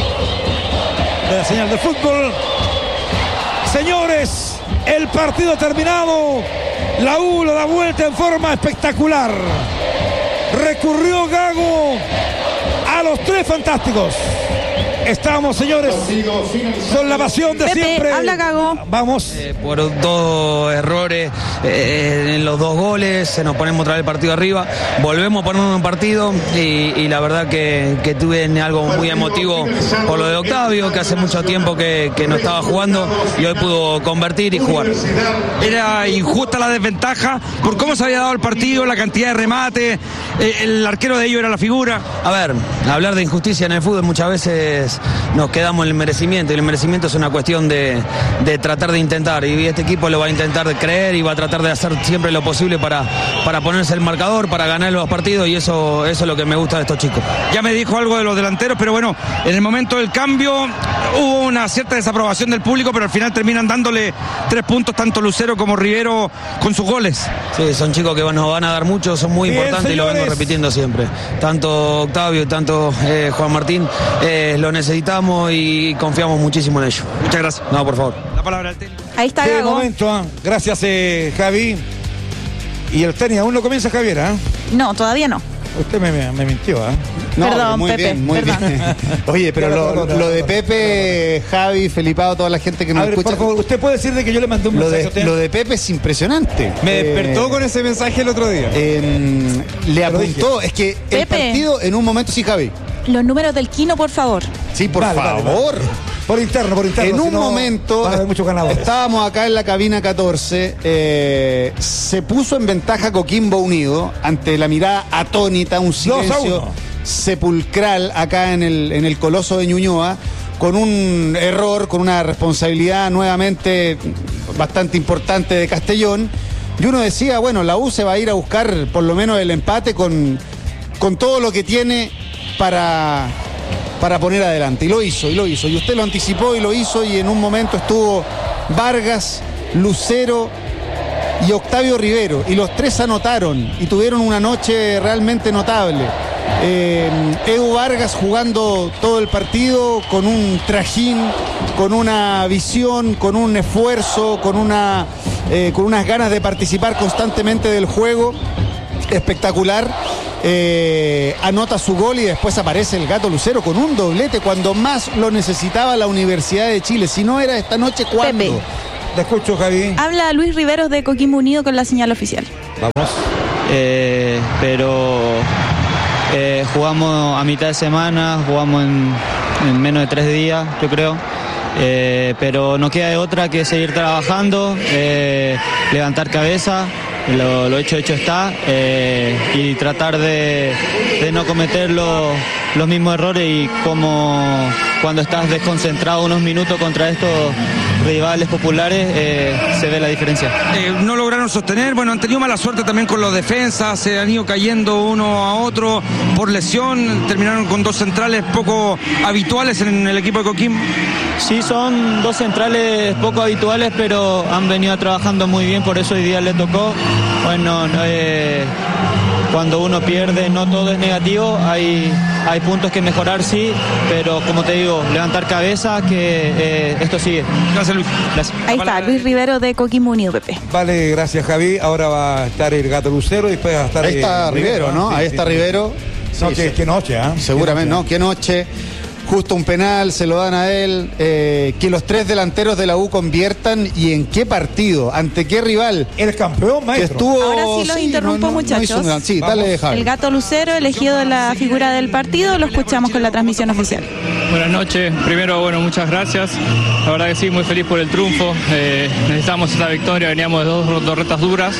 de la señal de fútbol. Señores, el partido terminado. La U lo da vuelta en forma espectacular. Recurrió Gago a los tres fantásticos. Estamos, señores, con la pasión de Pepe, siempre. habla Gago. Vamos. Eh, por dos errores eh, en los dos goles, se nos ponemos otra vez el partido arriba, volvemos a ponernos un partido y, y la verdad que, que tuve algo muy emotivo por lo de Octavio, que hace mucho tiempo que, que no estaba jugando y hoy pudo convertir y jugar. Era injusta la desventaja por cómo se había dado el partido, la cantidad de remate, eh, el arquero de ellos era la figura. A ver, hablar de injusticia en el fútbol muchas veces nos quedamos en el merecimiento, y el merecimiento es una cuestión de, de tratar de intentar, y este equipo lo va a intentar de creer y va a tratar de hacer siempre lo posible para, para ponerse el marcador, para ganar los partidos, y eso, eso es lo que me gusta de estos chicos. Ya me dijo algo de los delanteros, pero bueno, en el momento del cambio hubo una cierta desaprobación del público, pero al final terminan dándole tres puntos tanto Lucero como Rivero con sus goles. Sí, son chicos que nos van a dar mucho, son muy Bien, importantes, señores. Y lo vengo repitiendo siempre. Tanto Octavio y tanto eh, Juan Martín eh, lo necesitamos y confiamos muchísimo en ellos. Muchas gracias. No, por favor. La palabra del técnico. Ahí está Qué Gago. momento, ¿eh? Gracias, eh, Javi. Y el tenis aún no comienza, Javier, ¿eh? No, todavía no. Usted me, me, me mintió, ¿eh? No, Perdón, pero muy Pepe, bien, muy perdón. bien. Oye, pero lo, lo de Pepe, Javi, Felipao, toda la gente que A nos ver, escucha. por favor, usted puede decir de que yo le mandé un Lo mensaje a de, usted. lo de Pepe es impresionante. Me Eh, despertó con ese mensaje el otro día. eh, le apuntó, es que el Pepe. partido en un momento, sí, Javi. Los números del Kino, por favor. Sí, por Vale, vale, favor. vale. Por interno, por interno. En si un no, momento, van a haber muchos ganadores. estábamos acá en la cabina catorce, eh, se puso en ventaja Coquimbo Unido ante la mirada atónita, un dos a silencio uno. sepulcral acá en el, en el Coloso de Ñuñoa, con un error, con una responsabilidad nuevamente bastante importante de Castellón. Y uno decía, bueno, la U se va a ir a buscar por lo menos el empate con, con todo lo que tiene para... para poner adelante, y lo hizo, y lo hizo, y usted lo anticipó y lo hizo, y en un momento estuvo Vargas, Lucero y Octavio Rivero, y los tres anotaron y tuvieron una noche realmente notable. Eh, Edu Vargas jugando todo el partido con un trajín, con una visión, con un esfuerzo, con, una, eh, con unas ganas de participar constantemente del juego, espectacular. Eh, anota su gol y después aparece el Gato Lucero con un doblete cuando más lo necesitaba la Universidad de Chile. Si no era esta noche, ¿cuándo? Pepe. Te escucho, Javi. Habla Luis Riveros de Coquimbo Unido con la señal oficial. Vamos. Eh, pero eh, jugamos a mitad de semana, jugamos en, en menos de tres días, yo creo. Eh, pero no queda de otra que seguir trabajando, eh, levantar cabeza. Lo, lo hecho, hecho está, eh, y tratar de, de no cometer lo, los mismos errores, y como cuando estás desconcentrado unos minutos contra estos rivales populares, eh, se ve la diferencia. Eh, no lograron sostener, bueno, han tenido mala suerte también con los defensas, se han ido cayendo uno a otro por lesión, terminaron con dos centrales poco habituales en el equipo de Coquimbo. Sí, son dos centrales poco habituales, pero han venido trabajando muy bien, por eso hoy día le tocó. Bueno, eh, cuando uno pierde no todo es negativo, hay, hay puntos que mejorar, sí, pero como te digo, levantar cabeza, que eh, esto sigue. Gracias, Luis. Gracias. Ahí está, Luis Rivero de Coquimbo Unido, Pepe. Vale, gracias, Javi. Ahora va a estar el Gato Lucero y después va a estar... Ahí está eh, Rivero, ¿no? Sí, Ahí sí, está sí. Rivero. No, Sí, qué, sí. qué noche, ¿ah? ¿eh? Seguramente, ¿no? Qué noche. Justo un penal, se lo dan a él. Eh, que los tres delanteros de la U conviertan, y en qué partido, ante qué rival. El campeón, Que maestro. estuvo. Ahora sí los interrumpo, muchachos. hizo un gran- sí, Vamos. dale, Javi. El Gato Lucero, elegido la figura del partido, lo escuchamos con la transmisión oficial. Buenas noches. Primero, bueno, muchas gracias. La verdad que sí, muy feliz por el triunfo. Eh, necesitamos esta victoria, veníamos de dos, dos retas duras.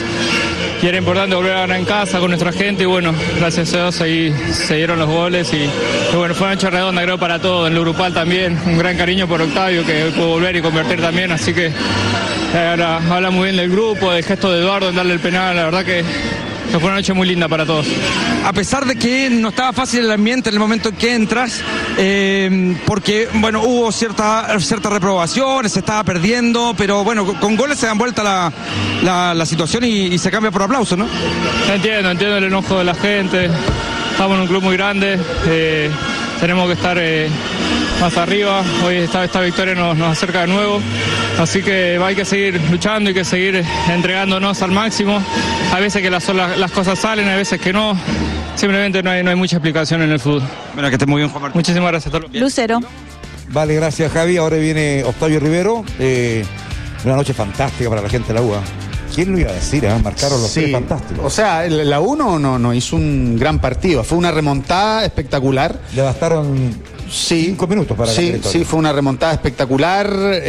Y era importante volver a ganar en casa con nuestra gente, y bueno, gracias a Dios ahí se dieron los goles, y, y bueno, fue una noche redonda, creo, para todos. En lo grupal también, un gran cariño por Octavio, que hoy pudo volver y convertir también, así que eh, ahora habla muy bien del grupo, del gesto de Eduardo en darle el penal. La verdad que que fue una noche muy linda para todos. A pesar de que no estaba fácil el ambiente en el momento en que entras, eh, porque bueno, hubo cierta, cierta reprobación, se estaba perdiendo, pero bueno, con, con goles se dan vuelta la, la, la situación y, y se cambia por aplauso, ¿no? Entiendo, entiendo el enojo de la gente. Estamos en un club muy grande, eh, tenemos que estar eh, más arriba. Hoy esta, esta victoria nos, nos acerca de nuevo, así que hay que seguir luchando, hay que seguir entregándonos al máximo. Hay veces que las, las, las cosas salen, hay veces que no. Simplemente no hay, no hay mucha explicación en el fútbol. Bueno, que esté muy bien, Juan Martín. Muchísimas gracias a todos. Lucero. Vale, gracias, Javi. Ahora viene Octavio Rivero. Eh, una noche fantástica para la gente de la U A. ¿Quién lo iba a decir? Eh? Marcaron los Sí, tres fantásticos. o sea, el- la U no, no, no hizo un gran partido. Fue una remontada espectacular. Le bastaron Sí, cinco minutos para sí, la victoria. sí, fue una remontada espectacular.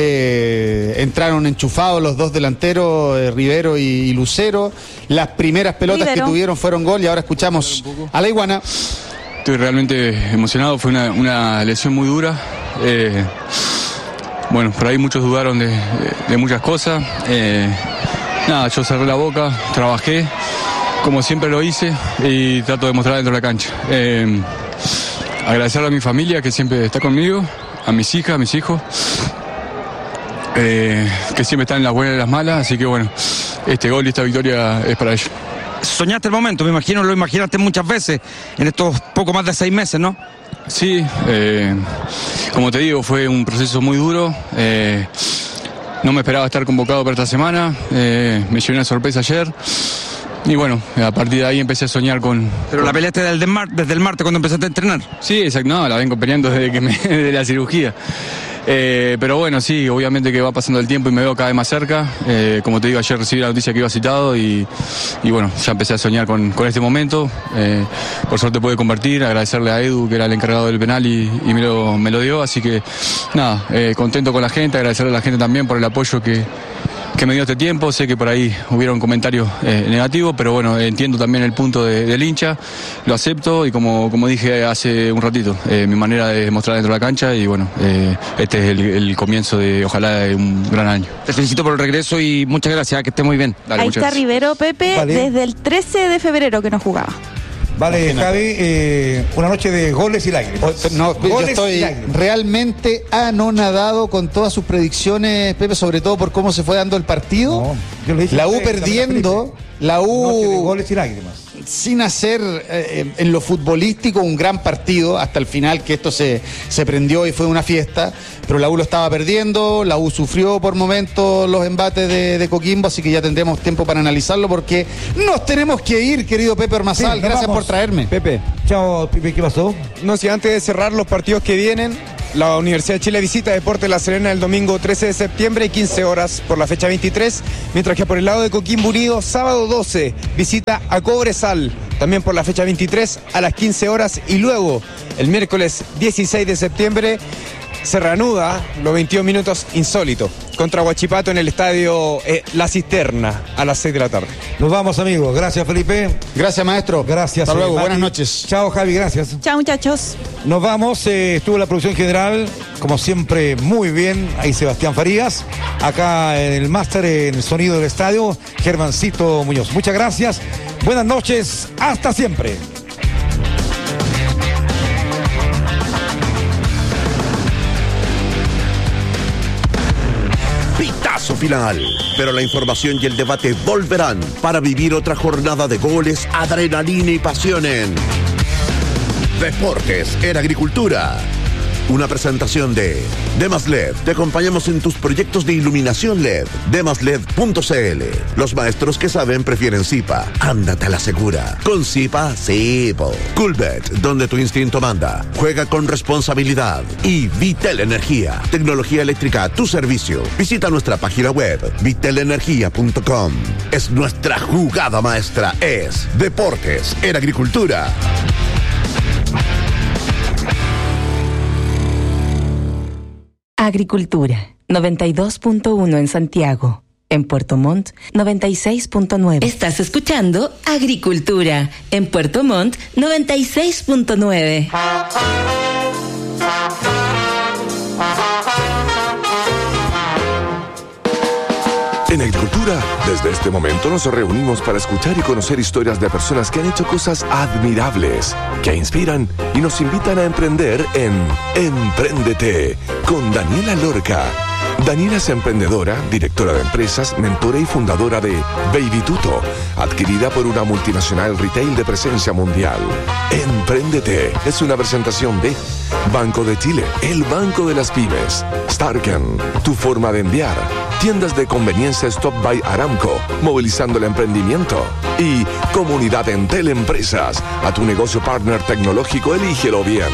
Eh, entraron enchufados los dos delanteros, eh, Rivero y, y Lucero. Las primeras pelotas Rivero. que tuvieron fueron gol, y ahora escuchamos a la Iguana. Estoy realmente emocionado, fue una, una lesión muy dura. Eh, bueno, por ahí muchos dudaron de, de- de muchas cosas. Eh, nada, yo cerré la boca, trabajé, como siempre lo hice, y trato de mostrar dentro de la cancha. Eh, agradecerle a mi familia que siempre está conmigo, a mis hijas, a mis hijos, eh, que siempre están en las buenas y en las malas, así que bueno, este gol y esta victoria es para ellos. Soñaste el momento, me imagino, lo imaginaste muchas veces en estos poco más de seis meses, ¿no? Sí, eh, como te digo, fue un proceso muy duro. Eh, no me esperaba estar convocado para esta semana. Eh, me llevé una sorpresa ayer. Y bueno, a partir de ahí empecé a soñar con... Pero la peleaste desde el, mar- desde el martes cuando empezaste a entrenar. Sí, exacto, no, la vengo peleando desde que me, de la cirugía. Eh, pero bueno, sí, obviamente que va pasando el tiempo y me veo cada vez más cerca. Eh, como te digo, ayer recibí la noticia que iba citado y, y bueno, ya empecé a soñar con, con este momento. Eh, por suerte pude convertir, agradecerle a Edu, que era el encargado del penal, y, y me, lo, me lo dio. Así que nada, eh, contento con la gente, agradecerle a la gente también por el apoyo que, que me dio este tiempo. Sé que por ahí hubieron comentarios eh, negativos, pero bueno, entiendo también el punto de- del hincha, lo acepto, y como, como dije hace un ratito, eh, mi manera de mostrar dentro de la cancha, y bueno, eh, este es el, el comienzo de, ojalá, de un gran año. Te felicito por el regreso y muchas gracias, que esté muy bien. Dale, Ahí muchas está gracias. Rivero, Pepe, Vale. desde el trece de febrero que no jugaba. Vale, Javi, eh, una noche de goles y lágrimas. No, goles yo estoy y lágrimas. realmente anonadado con todas sus predicciones, Pepe, sobre todo por cómo se fue dando el partido. No, yo le dije la U usted, perdiendo, la U noche de goles y lágrimas. sin hacer eh, en lo futbolístico un gran partido hasta el final, que esto se, se prendió y fue una fiesta, pero la U lo estaba perdiendo, la U sufrió por momentos los embates de, de Coquimbo, así que ya tendremos tiempo para analizarlo porque nos tenemos que ir, querido Pepe Ormazal. Sí, gracias vamos. por traerme. Pepe, Chao, Pipe, ¿qué pasó? no sé, antes de cerrar los partidos que vienen, la Universidad de Chile visita Deportes La Serena el domingo trece de septiembre, quince horas por la fecha veintitrés, mientras que por el lado de Coquimbo Unido, sábado doce, visita a Cobresal, también por la fecha veintitrés a las quince horas, y luego el miércoles dieciséis de septiembre se reanuda los veintidós minutos insólito contra Huachipato en el estadio eh, La Cisterna a las seis de la tarde. Nos vamos, amigos. Gracias, Felipe. Gracias, maestro. Gracias. Hasta luego, eh, buenas Mati. noches. Chao, Javi, gracias. Chao, muchachos. Nos vamos, eh, estuvo la producción general, como siempre, muy bien. Ahí Sebastián Farías. Acá en el máster, en el sonido del estadio, Germancito Muñoz. Muchas gracias. Buenas noches. Hasta siempre. Pitazo final, pero la información y el debate volverán para vivir otra jornada de goles, adrenalina y pasión en Deportes en Agricultura. Una presentación de Demas L E D. Te acompañamos en tus proyectos de iluminación L E D. demas led punto c l. Los maestros que saben prefieren Zipa. Ándate a la segura. Con Zipa, sí, po. Coolbet, donde tu instinto manda. Juega con responsabilidad. Y Vitel Energía. Tecnología eléctrica a tu servicio. Visita nuestra página web, vitel energía punto com. Es nuestra jugada maestra. Es Deportes en Agricultura. Agricultura, noventa y dos punto uno en Santiago. En Puerto Montt, noventa y seis punto nueve. Estás escuchando Agricultura. En Puerto Montt, noventa y seis punto nueve. En Agricultura, desde este momento nos reunimos para escuchar y conocer historias de personas que han hecho cosas admirables, que inspiran y nos invitan a emprender en Empréndete, con Daniela Lorca. Daniela es emprendedora, directora de empresas, mentora y fundadora de Baby Tuto, adquirida por una multinacional retail de presencia mundial. Empréndete es una presentación de Banco de Chile, el banco de las pymes. Starken, tu forma de enviar. Tiendas de conveniencia Stop by Aramco, movilizando el emprendimiento. Y Comunidad Entel Empresas, a tu negocio partner tecnológico, elígelo bien.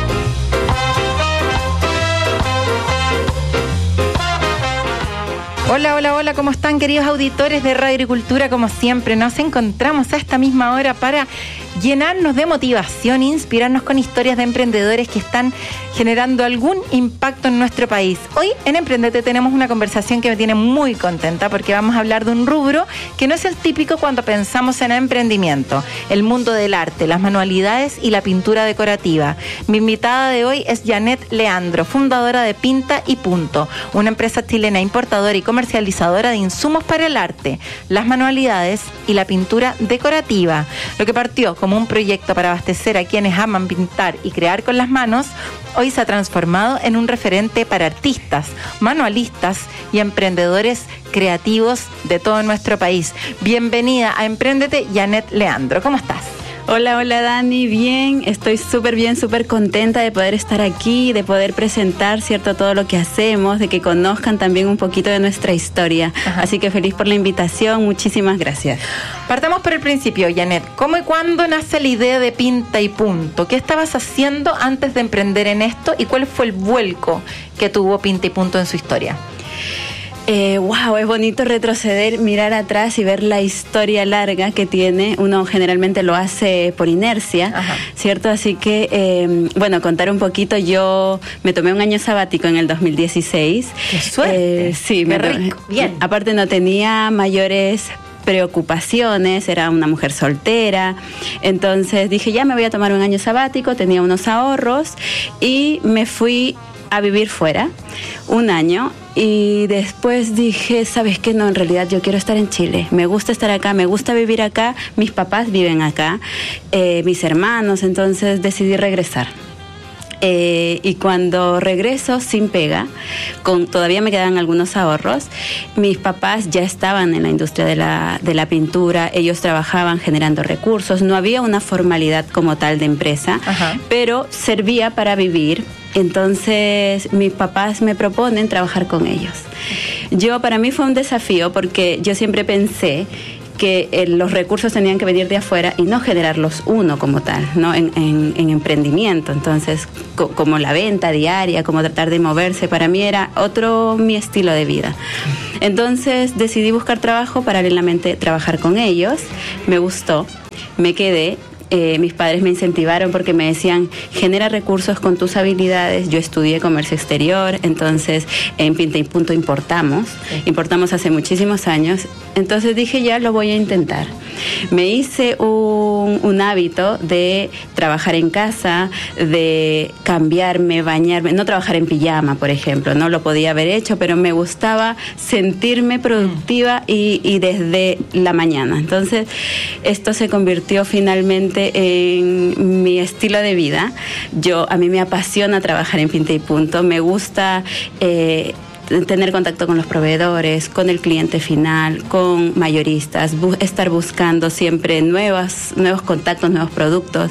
Hola, hola, hola, ¿cómo están, queridos auditores de Radio Agricultura? Como siempre, nos encontramos a esta misma hora para llenarnos de motivación, inspirarnos con historias de emprendedores que están generando algún impacto en nuestro país. Hoy en Emprendete tenemos una conversación que me tiene muy contenta porque vamos a hablar de un rubro que no es el típico cuando pensamos en emprendimiento: el mundo del arte, las manualidades y la pintura decorativa. Mi invitada de hoy es Janet Leandro, fundadora de Pinta y Punto, una empresa chilena importadora y comercializadora de insumos para el arte, las manualidades y la pintura decorativa. Lo que partió como un proyecto para abastecer a quienes aman pintar y crear con las manos, hoy se ha transformado en un referente para artistas, manualistas y emprendedores creativos de todo nuestro país. Bienvenida a Empréndete, Janet Leandro. ¿Cómo estás? Hola, hola Dani, bien, estoy súper bien, súper contenta de poder estar aquí, de poder presentar, cierto, todo lo que hacemos, de que conozcan también un poquito de nuestra historia. Ajá. Así que feliz por la invitación, muchísimas gracias. Partamos por el principio, Janet. ¿Cómo y cuándo nace la idea de Pinta y Punto? ¿Qué estabas haciendo antes de emprender en esto y cuál fue el vuelco que tuvo Pinta y Punto en su historia? Eh, wow, es bonito retroceder, mirar atrás y ver la historia larga que tiene. Uno generalmente lo hace por inercia, ajá, ¿cierto? Así que, eh, bueno, contar un poquito. Yo me tomé un año sabático en el dos mil dieciséis. ¡Qué suerte! Eh, sí, ¡Qué me rico! Bien. Aparte no tenía mayores preocupaciones, era una mujer soltera, entonces dije, ya me voy a tomar un año sabático, tenía unos ahorros y me fui a vivir fuera un año. Y después dije, ¿sabes qué? No, en realidad yo quiero estar en Chile. Me gusta estar acá, me gusta vivir acá. Mis papás viven acá, eh, mis hermanos, entonces decidí regresar. Eh, y cuando regreso sin pega, con, todavía me quedan algunos ahorros. Mis papás ya estaban en la industria de la, de la pintura, ellos trabajaban generando recursos, no había una formalidad como tal de empresa, Ajá. pero servía para vivir. Entonces mis papás me proponen trabajar con ellos. Yo, para mí fue un desafío porque yo siempre pensé que eh, los recursos tenían que venir de afuera y no generarlos uno como tal, ¿no? En, en, en emprendimiento. Entonces, co- como la venta diaria, como tratar de moverse, para mí era otro mi estilo de vida. Entonces, decidí buscar trabajo, paralelamente trabajar con ellos. Me gustó, me quedé. Eh, mis padres me incentivaron porque me decían, genera recursos con tus habilidades. Yo estudié comercio exterior, entonces en Pinta y Punto importamos, sí. importamos hace muchísimos años, entonces dije ya lo voy a intentar. Me hice un, un hábito de trabajar en casa, de cambiarme, bañarme, no trabajar en pijama, por ejemplo, no lo podía haber hecho, pero me gustaba sentirme productiva y, y desde la mañana. Entonces esto se convirtió finalmente en mi estilo de vida. Yo, a mí me apasiona trabajar en Pinta y Punto, me gusta eh, tener contacto con los proveedores, con el cliente final, con mayoristas, bu- estar buscando siempre nuevas, nuevos contactos, nuevos productos.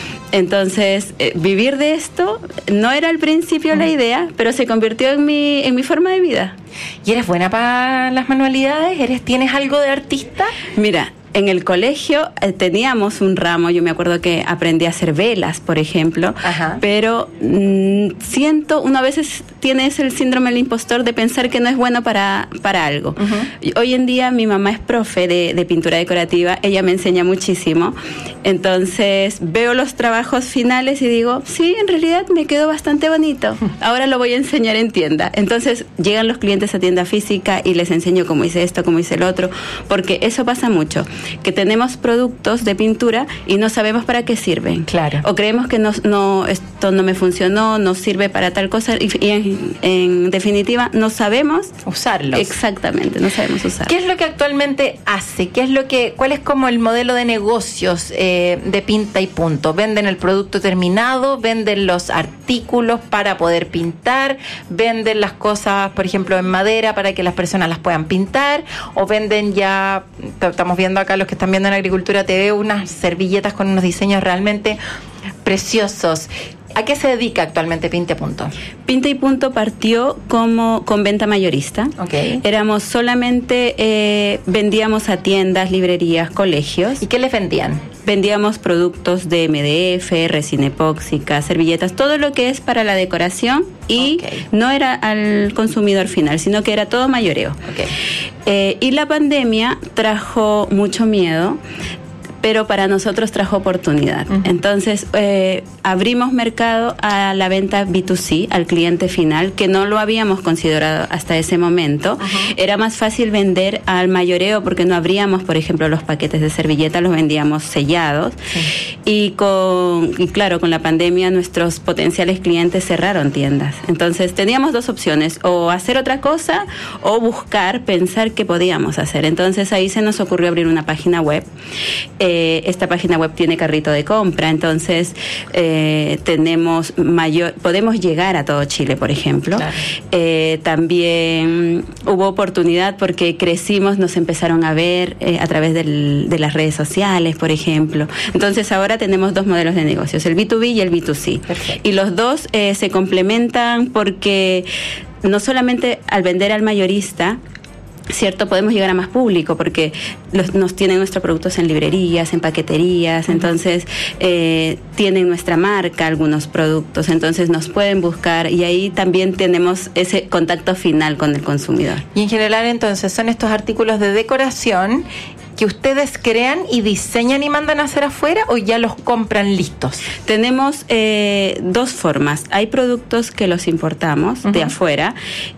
Entonces, eh, vivir de esto no era al principio la idea, pero se convirtió en mi, en mi forma de vida. ¿Y eres buena para las manualidades? ¿Eres, ¿Tienes algo de artista? Mira, en el colegio eh, teníamos un ramo, yo me acuerdo que aprendí a hacer velas, por ejemplo, Ajá. pero mmm, siento, uno a veces tiene ese el síndrome del impostor de pensar que no es bueno para, para algo. Uh-huh. Hoy en día mi mamá es profe de, de pintura decorativa, ella me enseña muchísimo, entonces veo los trabajos finales y digo, sí, en realidad me quedó bastante bonito, ahora lo voy a enseñar en tienda. Entonces llegan los clientes a tienda física y les enseño cómo hice esto, cómo hice el otro, porque eso pasa mucho, que tenemos productos de pintura y no sabemos para qué sirven. Claro. O creemos que no, no, esto no me funcionó, no sirve para tal cosa y, y en, en definitiva no sabemos usarlos. Exactamente, no sabemos usarlos. ¿Qué es lo que actualmente hace? ¿Qué es lo que, cuál es como el modelo de negocios eh, de Pinta y Punto? ¿Venden el producto terminado? ¿Venden los artículos para poder pintar? ¿Venden las cosas, por ejemplo, en madera para que las personas las puedan pintar? ¿O venden ya, estamos viendo acá los que están viendo en Agricultura T V, unas servilletas con unos diseños realmente preciosos? ¿A qué se dedica actualmente Pinta y Punto? Pinta y Punto partió como con venta mayorista. Okay. Éramos solamente, eh, vendíamos a tiendas, librerías, colegios. ¿Y qué les vendían? Vendíamos productos de M D F, resina epóxica, servilletas, todo lo que es para la decoración y okay. no era al consumidor final, sino que era todo mayoreo. Okay. Eh, y la pandemia trajo mucho miedo, pero para nosotros trajo oportunidad. Uh-huh. Entonces, eh, abrimos mercado a la venta B dos C, al cliente final, que no lo habíamos considerado hasta ese momento. Uh-huh. Era más fácil vender al mayoreo porque no abríamos, por ejemplo, los paquetes de servilleta, los vendíamos sellados. Sí. Y, con, y claro, con la pandemia nuestros potenciales clientes cerraron tiendas. Entonces, teníamos dos opciones, o hacer otra cosa o buscar, pensar qué podíamos hacer. Entonces, ahí se nos ocurrió abrir una página web. Eh, Esta página web tiene carrito de compra, entonces eh, tenemos mayor, podemos llegar a todo Chile, por ejemplo. Claro. Eh, también hubo oportunidad porque crecimos, nos empezaron a ver eh, a través del, de las redes sociales, por ejemplo. Entonces ahora tenemos dos modelos de negocios, el B dos B y el B dos C. Perfecto. Y los dos eh, se complementan porque no solamente al vender al mayorista, cierto, podemos llegar a más público porque los, nos tienen nuestros productos en librerías, en paqueterías, uh-huh. entonces eh, tienen nuestra marca algunos productos, entonces nos pueden buscar y ahí también tenemos ese contacto final con el consumidor. Y en general entonces son estos artículos de decoración que ustedes crean y diseñan y mandan a hacer afuera, o ya los compran listos? Tenemos eh, dos formas. Hay productos que los importamos uh-huh. de afuera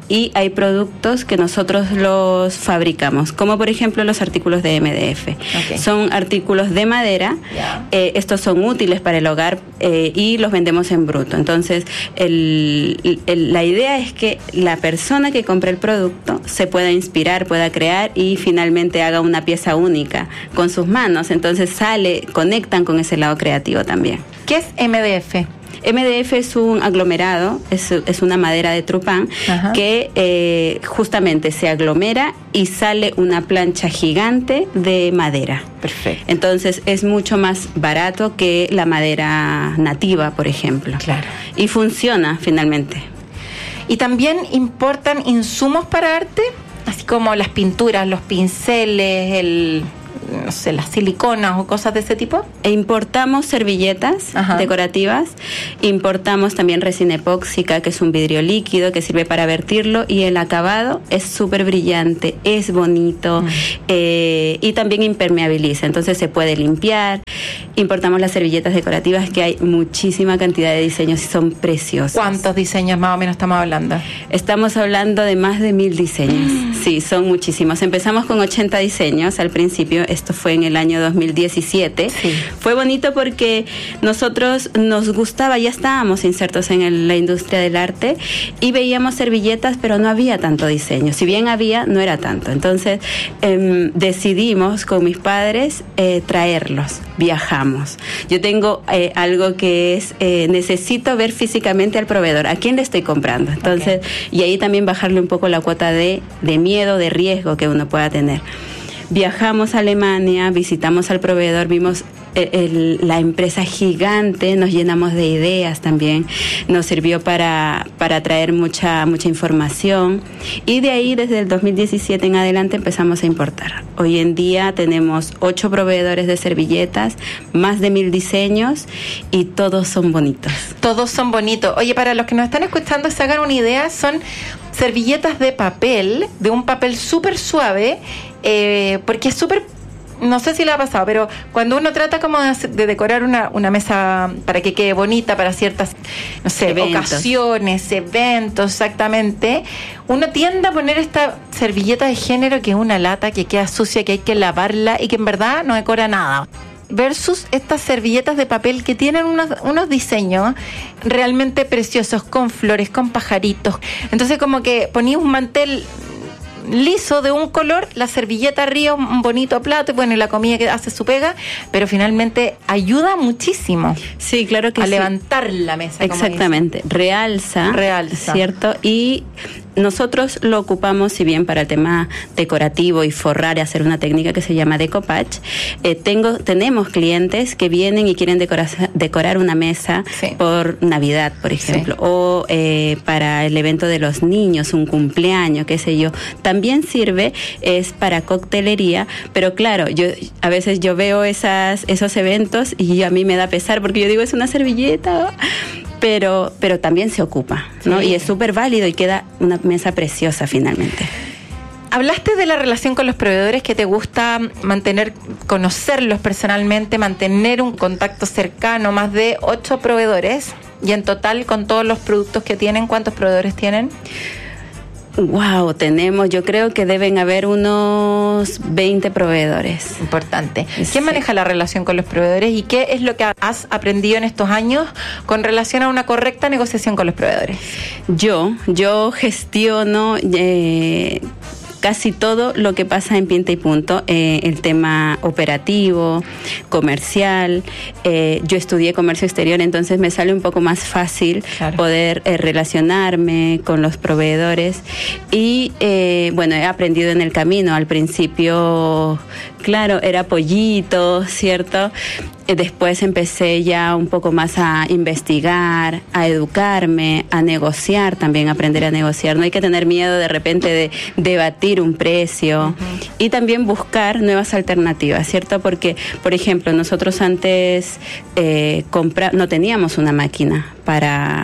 y hay productos que nosotros los fabricamos, como por ejemplo los artículos de M D F. Okay. Son artículos de madera, yeah. eh, estos son útiles para el hogar eh, y los vendemos en bruto. Entonces, el, el, la idea es que la persona que compre el producto se pueda inspirar, pueda crear y finalmente haga una pieza única con sus manos. Entonces sale, conectan con ese lado creativo también. ¿Qué es M D F? M D F es un aglomerado, es, es una madera de trupán. Ajá. que eh, justamente se aglomera y sale una plancha gigante de madera. Perfecto. Entonces es mucho más barato que la madera nativa, por ejemplo. Claro. Y funciona finalmente. ¿Y también importan insumos para arte? Así como las pinturas, los pinceles, el... no sé, las siliconas o cosas de ese tipo. E importamos servilletas Ajá. decorativas, importamos también resina epóxica, que es un vidrio líquido que sirve para vertirlo, y el acabado es súper brillante, es bonito, mm. eh, y también impermeabiliza, entonces se puede limpiar. Importamos las servilletas decorativas, que hay muchísima cantidad de diseños y son preciosos. ¿Cuántos diseños más o menos estamos hablando? Estamos hablando de más de mil diseños. Mm. Sí, son muchísimos. Empezamos con ochenta diseños al principio. Esto fue en el año dos mil diecisiete. Sí. Fue bonito porque nosotros nos gustaba, ya estábamos insertos en el, la industria del arte y veíamos servilletas, pero no había tanto diseño. Si bien había, no era tanto. Entonces eh, decidimos con mis padres eh, traerlos. Viajamos. Yo tengo eh, algo que es, eh, necesito ver físicamente al proveedor, a quién le estoy comprando. Entonces, okay. y ahí también bajarle un poco la cuota de, de miedo, de riesgo que uno pueda tener. Viajamos a Alemania, visitamos al proveedor, vimos el, el, la empresa gigante, nos llenamos de ideas también, nos sirvió para, para traer mucha, mucha información, y de ahí desde el dos mil diecisiete en adelante empezamos a importar. Hoy en día tenemos ocho proveedores de servilletas, más de mil diseños, y todos son bonitos. Todos son bonitos. Oye, para los que nos están escuchando, se hagan una idea, son servilletas de papel, de un papel súper suave, eh, porque es súper, no sé si le ha pasado, pero cuando uno trata como de, de decorar una, una mesa para que quede bonita para ciertas, no sé, eventos. ocasiones, eventos, exactamente, uno tiende a poner esta servilleta de género que es una lata que queda sucia, que hay que lavarla y que en verdad no decora nada. Versus estas servilletas de papel que tienen unos, unos diseños realmente preciosos, con flores, con pajaritos. Entonces como que ponía un mantel liso de un color, la servilleta arriba, un bonito plato, y bueno, y la comida que hace su pega, pero finalmente ayuda muchísimo. Sí, claro que a sí. levantar la mesa. Exactamente, realza, realza, ¿cierto? Y nosotros lo ocupamos, si bien para el tema decorativo y forrar y hacer una técnica que se llama decoupage, eh, tengo, tenemos clientes que vienen y quieren decorar, decorar una mesa sí. por Navidad, por ejemplo, sí. o eh, para el evento de los niños, un cumpleaños, qué sé yo. También sirve, es para coctelería, pero claro, yo a veces yo veo esas, esos eventos y a mí me da pesar porque yo digo, es una servilleta, pero, pero también se ocupa, ¿no? Sí. Y es súper válido y queda una mesa preciosa finalmente. Hablaste de la relación con los proveedores, que te gusta mantener, conocerlos personalmente, mantener un contacto cercano, más de ocho proveedores, y en total con todos los productos que tienen, ¿cuántos proveedores tienen? Wow, tenemos, yo creo que deben haber unos veinte proveedores. Importante. ¿Quién sí. maneja la relación con los proveedores y qué es lo que has aprendido en estos años con relación a una correcta negociación con los proveedores? Yo, yo gestiono eh, casi todo lo que pasa en Pinta y Punto, eh, el tema operativo, comercial. Eh, yo estudié comercio exterior, entonces me sale un poco más fácil claro. poder eh, relacionarme con los proveedores. Y eh, bueno, he aprendido en el camino. Al principio, claro, era pollito, ¿cierto? Después empecé ya un poco más a investigar, a educarme, a negociar, también aprender a negociar. No hay que tener miedo de repente de debatir un precio uh-huh. y también buscar nuevas alternativas, ¿cierto? Porque, por ejemplo, nosotros antes eh, compra- no teníamos una máquina para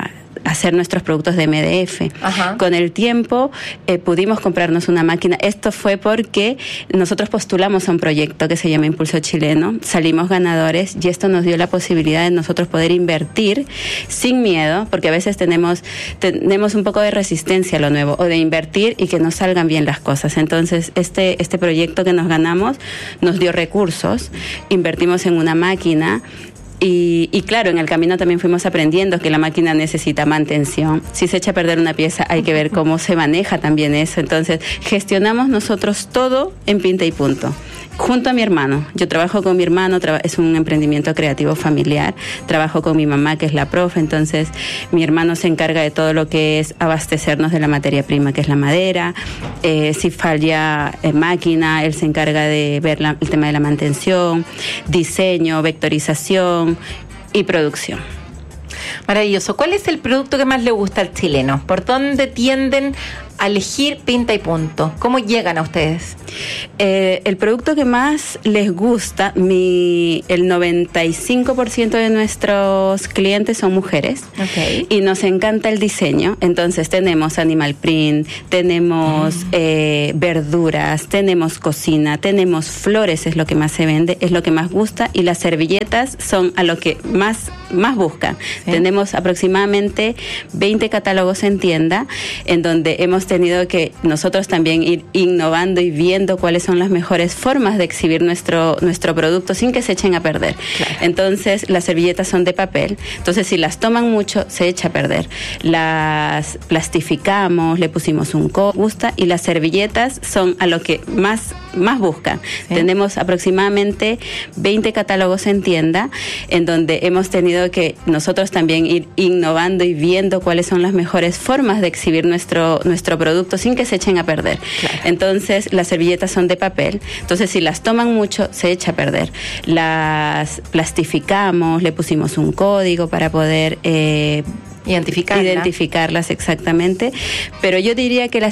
hacer nuestros productos de M D F. Ajá. Con el tiempo eh, pudimos comprarnos una máquina. Esto fue porque nosotros postulamos a un proyecto que se llama Impulso Chileno, salimos ganadores y esto nos dio la posibilidad de nosotros poder invertir sin miedo, porque a veces tenemos, tenemos un poco de resistencia a lo nuevo, o de invertir y que nos salgan bien las cosas. Entonces este, este proyecto que nos ganamos nos dio recursos, invertimos en una máquina. Y, y claro, en el camino también fuimos aprendiendo que la máquina necesita mantención. Si se echa a perder una pieza, hay que ver cómo se maneja también eso. Entonces, gestionamos nosotros todo en Pinta y Punto. Junto a mi hermano. Yo trabajo con mi hermano, traba, es un emprendimiento creativo familiar. Trabajo con mi mamá, que es la profe. Entonces, mi hermano se encarga de todo lo que es abastecernos de la materia prima, que es la madera. Eh, si falla eh, máquina, él se encarga de ver la, el tema de la mantención, diseño, vectorización y producción. Maravilloso. ¿Cuál es el producto que más le gusta al chileno? ¿Por dónde tienden a elegir Pinta y Punto? ¿Cómo llegan a ustedes? Eh, el producto que más les gusta, mi, el noventa y cinco por ciento de nuestros clientes son mujeres. Okay. Y nos encanta el diseño. Entonces tenemos animal print, tenemos mm. eh, verduras, tenemos cocina, tenemos flores, es lo que más se vende, es lo que más gusta, y las servilletas son a lo que más, más buscan. ¿Sí? Tenemos aproximadamente veinte catálogos en tienda, en donde hemos tenido que nosotros también ir innovando y viendo cuáles son las mejores formas de exhibir nuestro, nuestro producto sin que se echen a perder. Claro. Entonces, las servilletas son de papel, entonces si las toman mucho, se echa a perder. Las plastificamos, le pusimos un co, gusta, y las servilletas son a lo que más, más buscan. ¿Sí? Tenemos aproximadamente veinte catálogos en tienda, en donde hemos tenido que nosotros también ir innovando y viendo cuáles son las mejores formas de exhibir nuestro, nuestro producto sin que se echen a perder. Claro. Entonces, las servilletas son de papel, entonces si las toman mucho, se echa a perder. Las plastificamos, le pusimos un código para poder eh, Identificarla. identificarlas exactamente, pero yo diría que las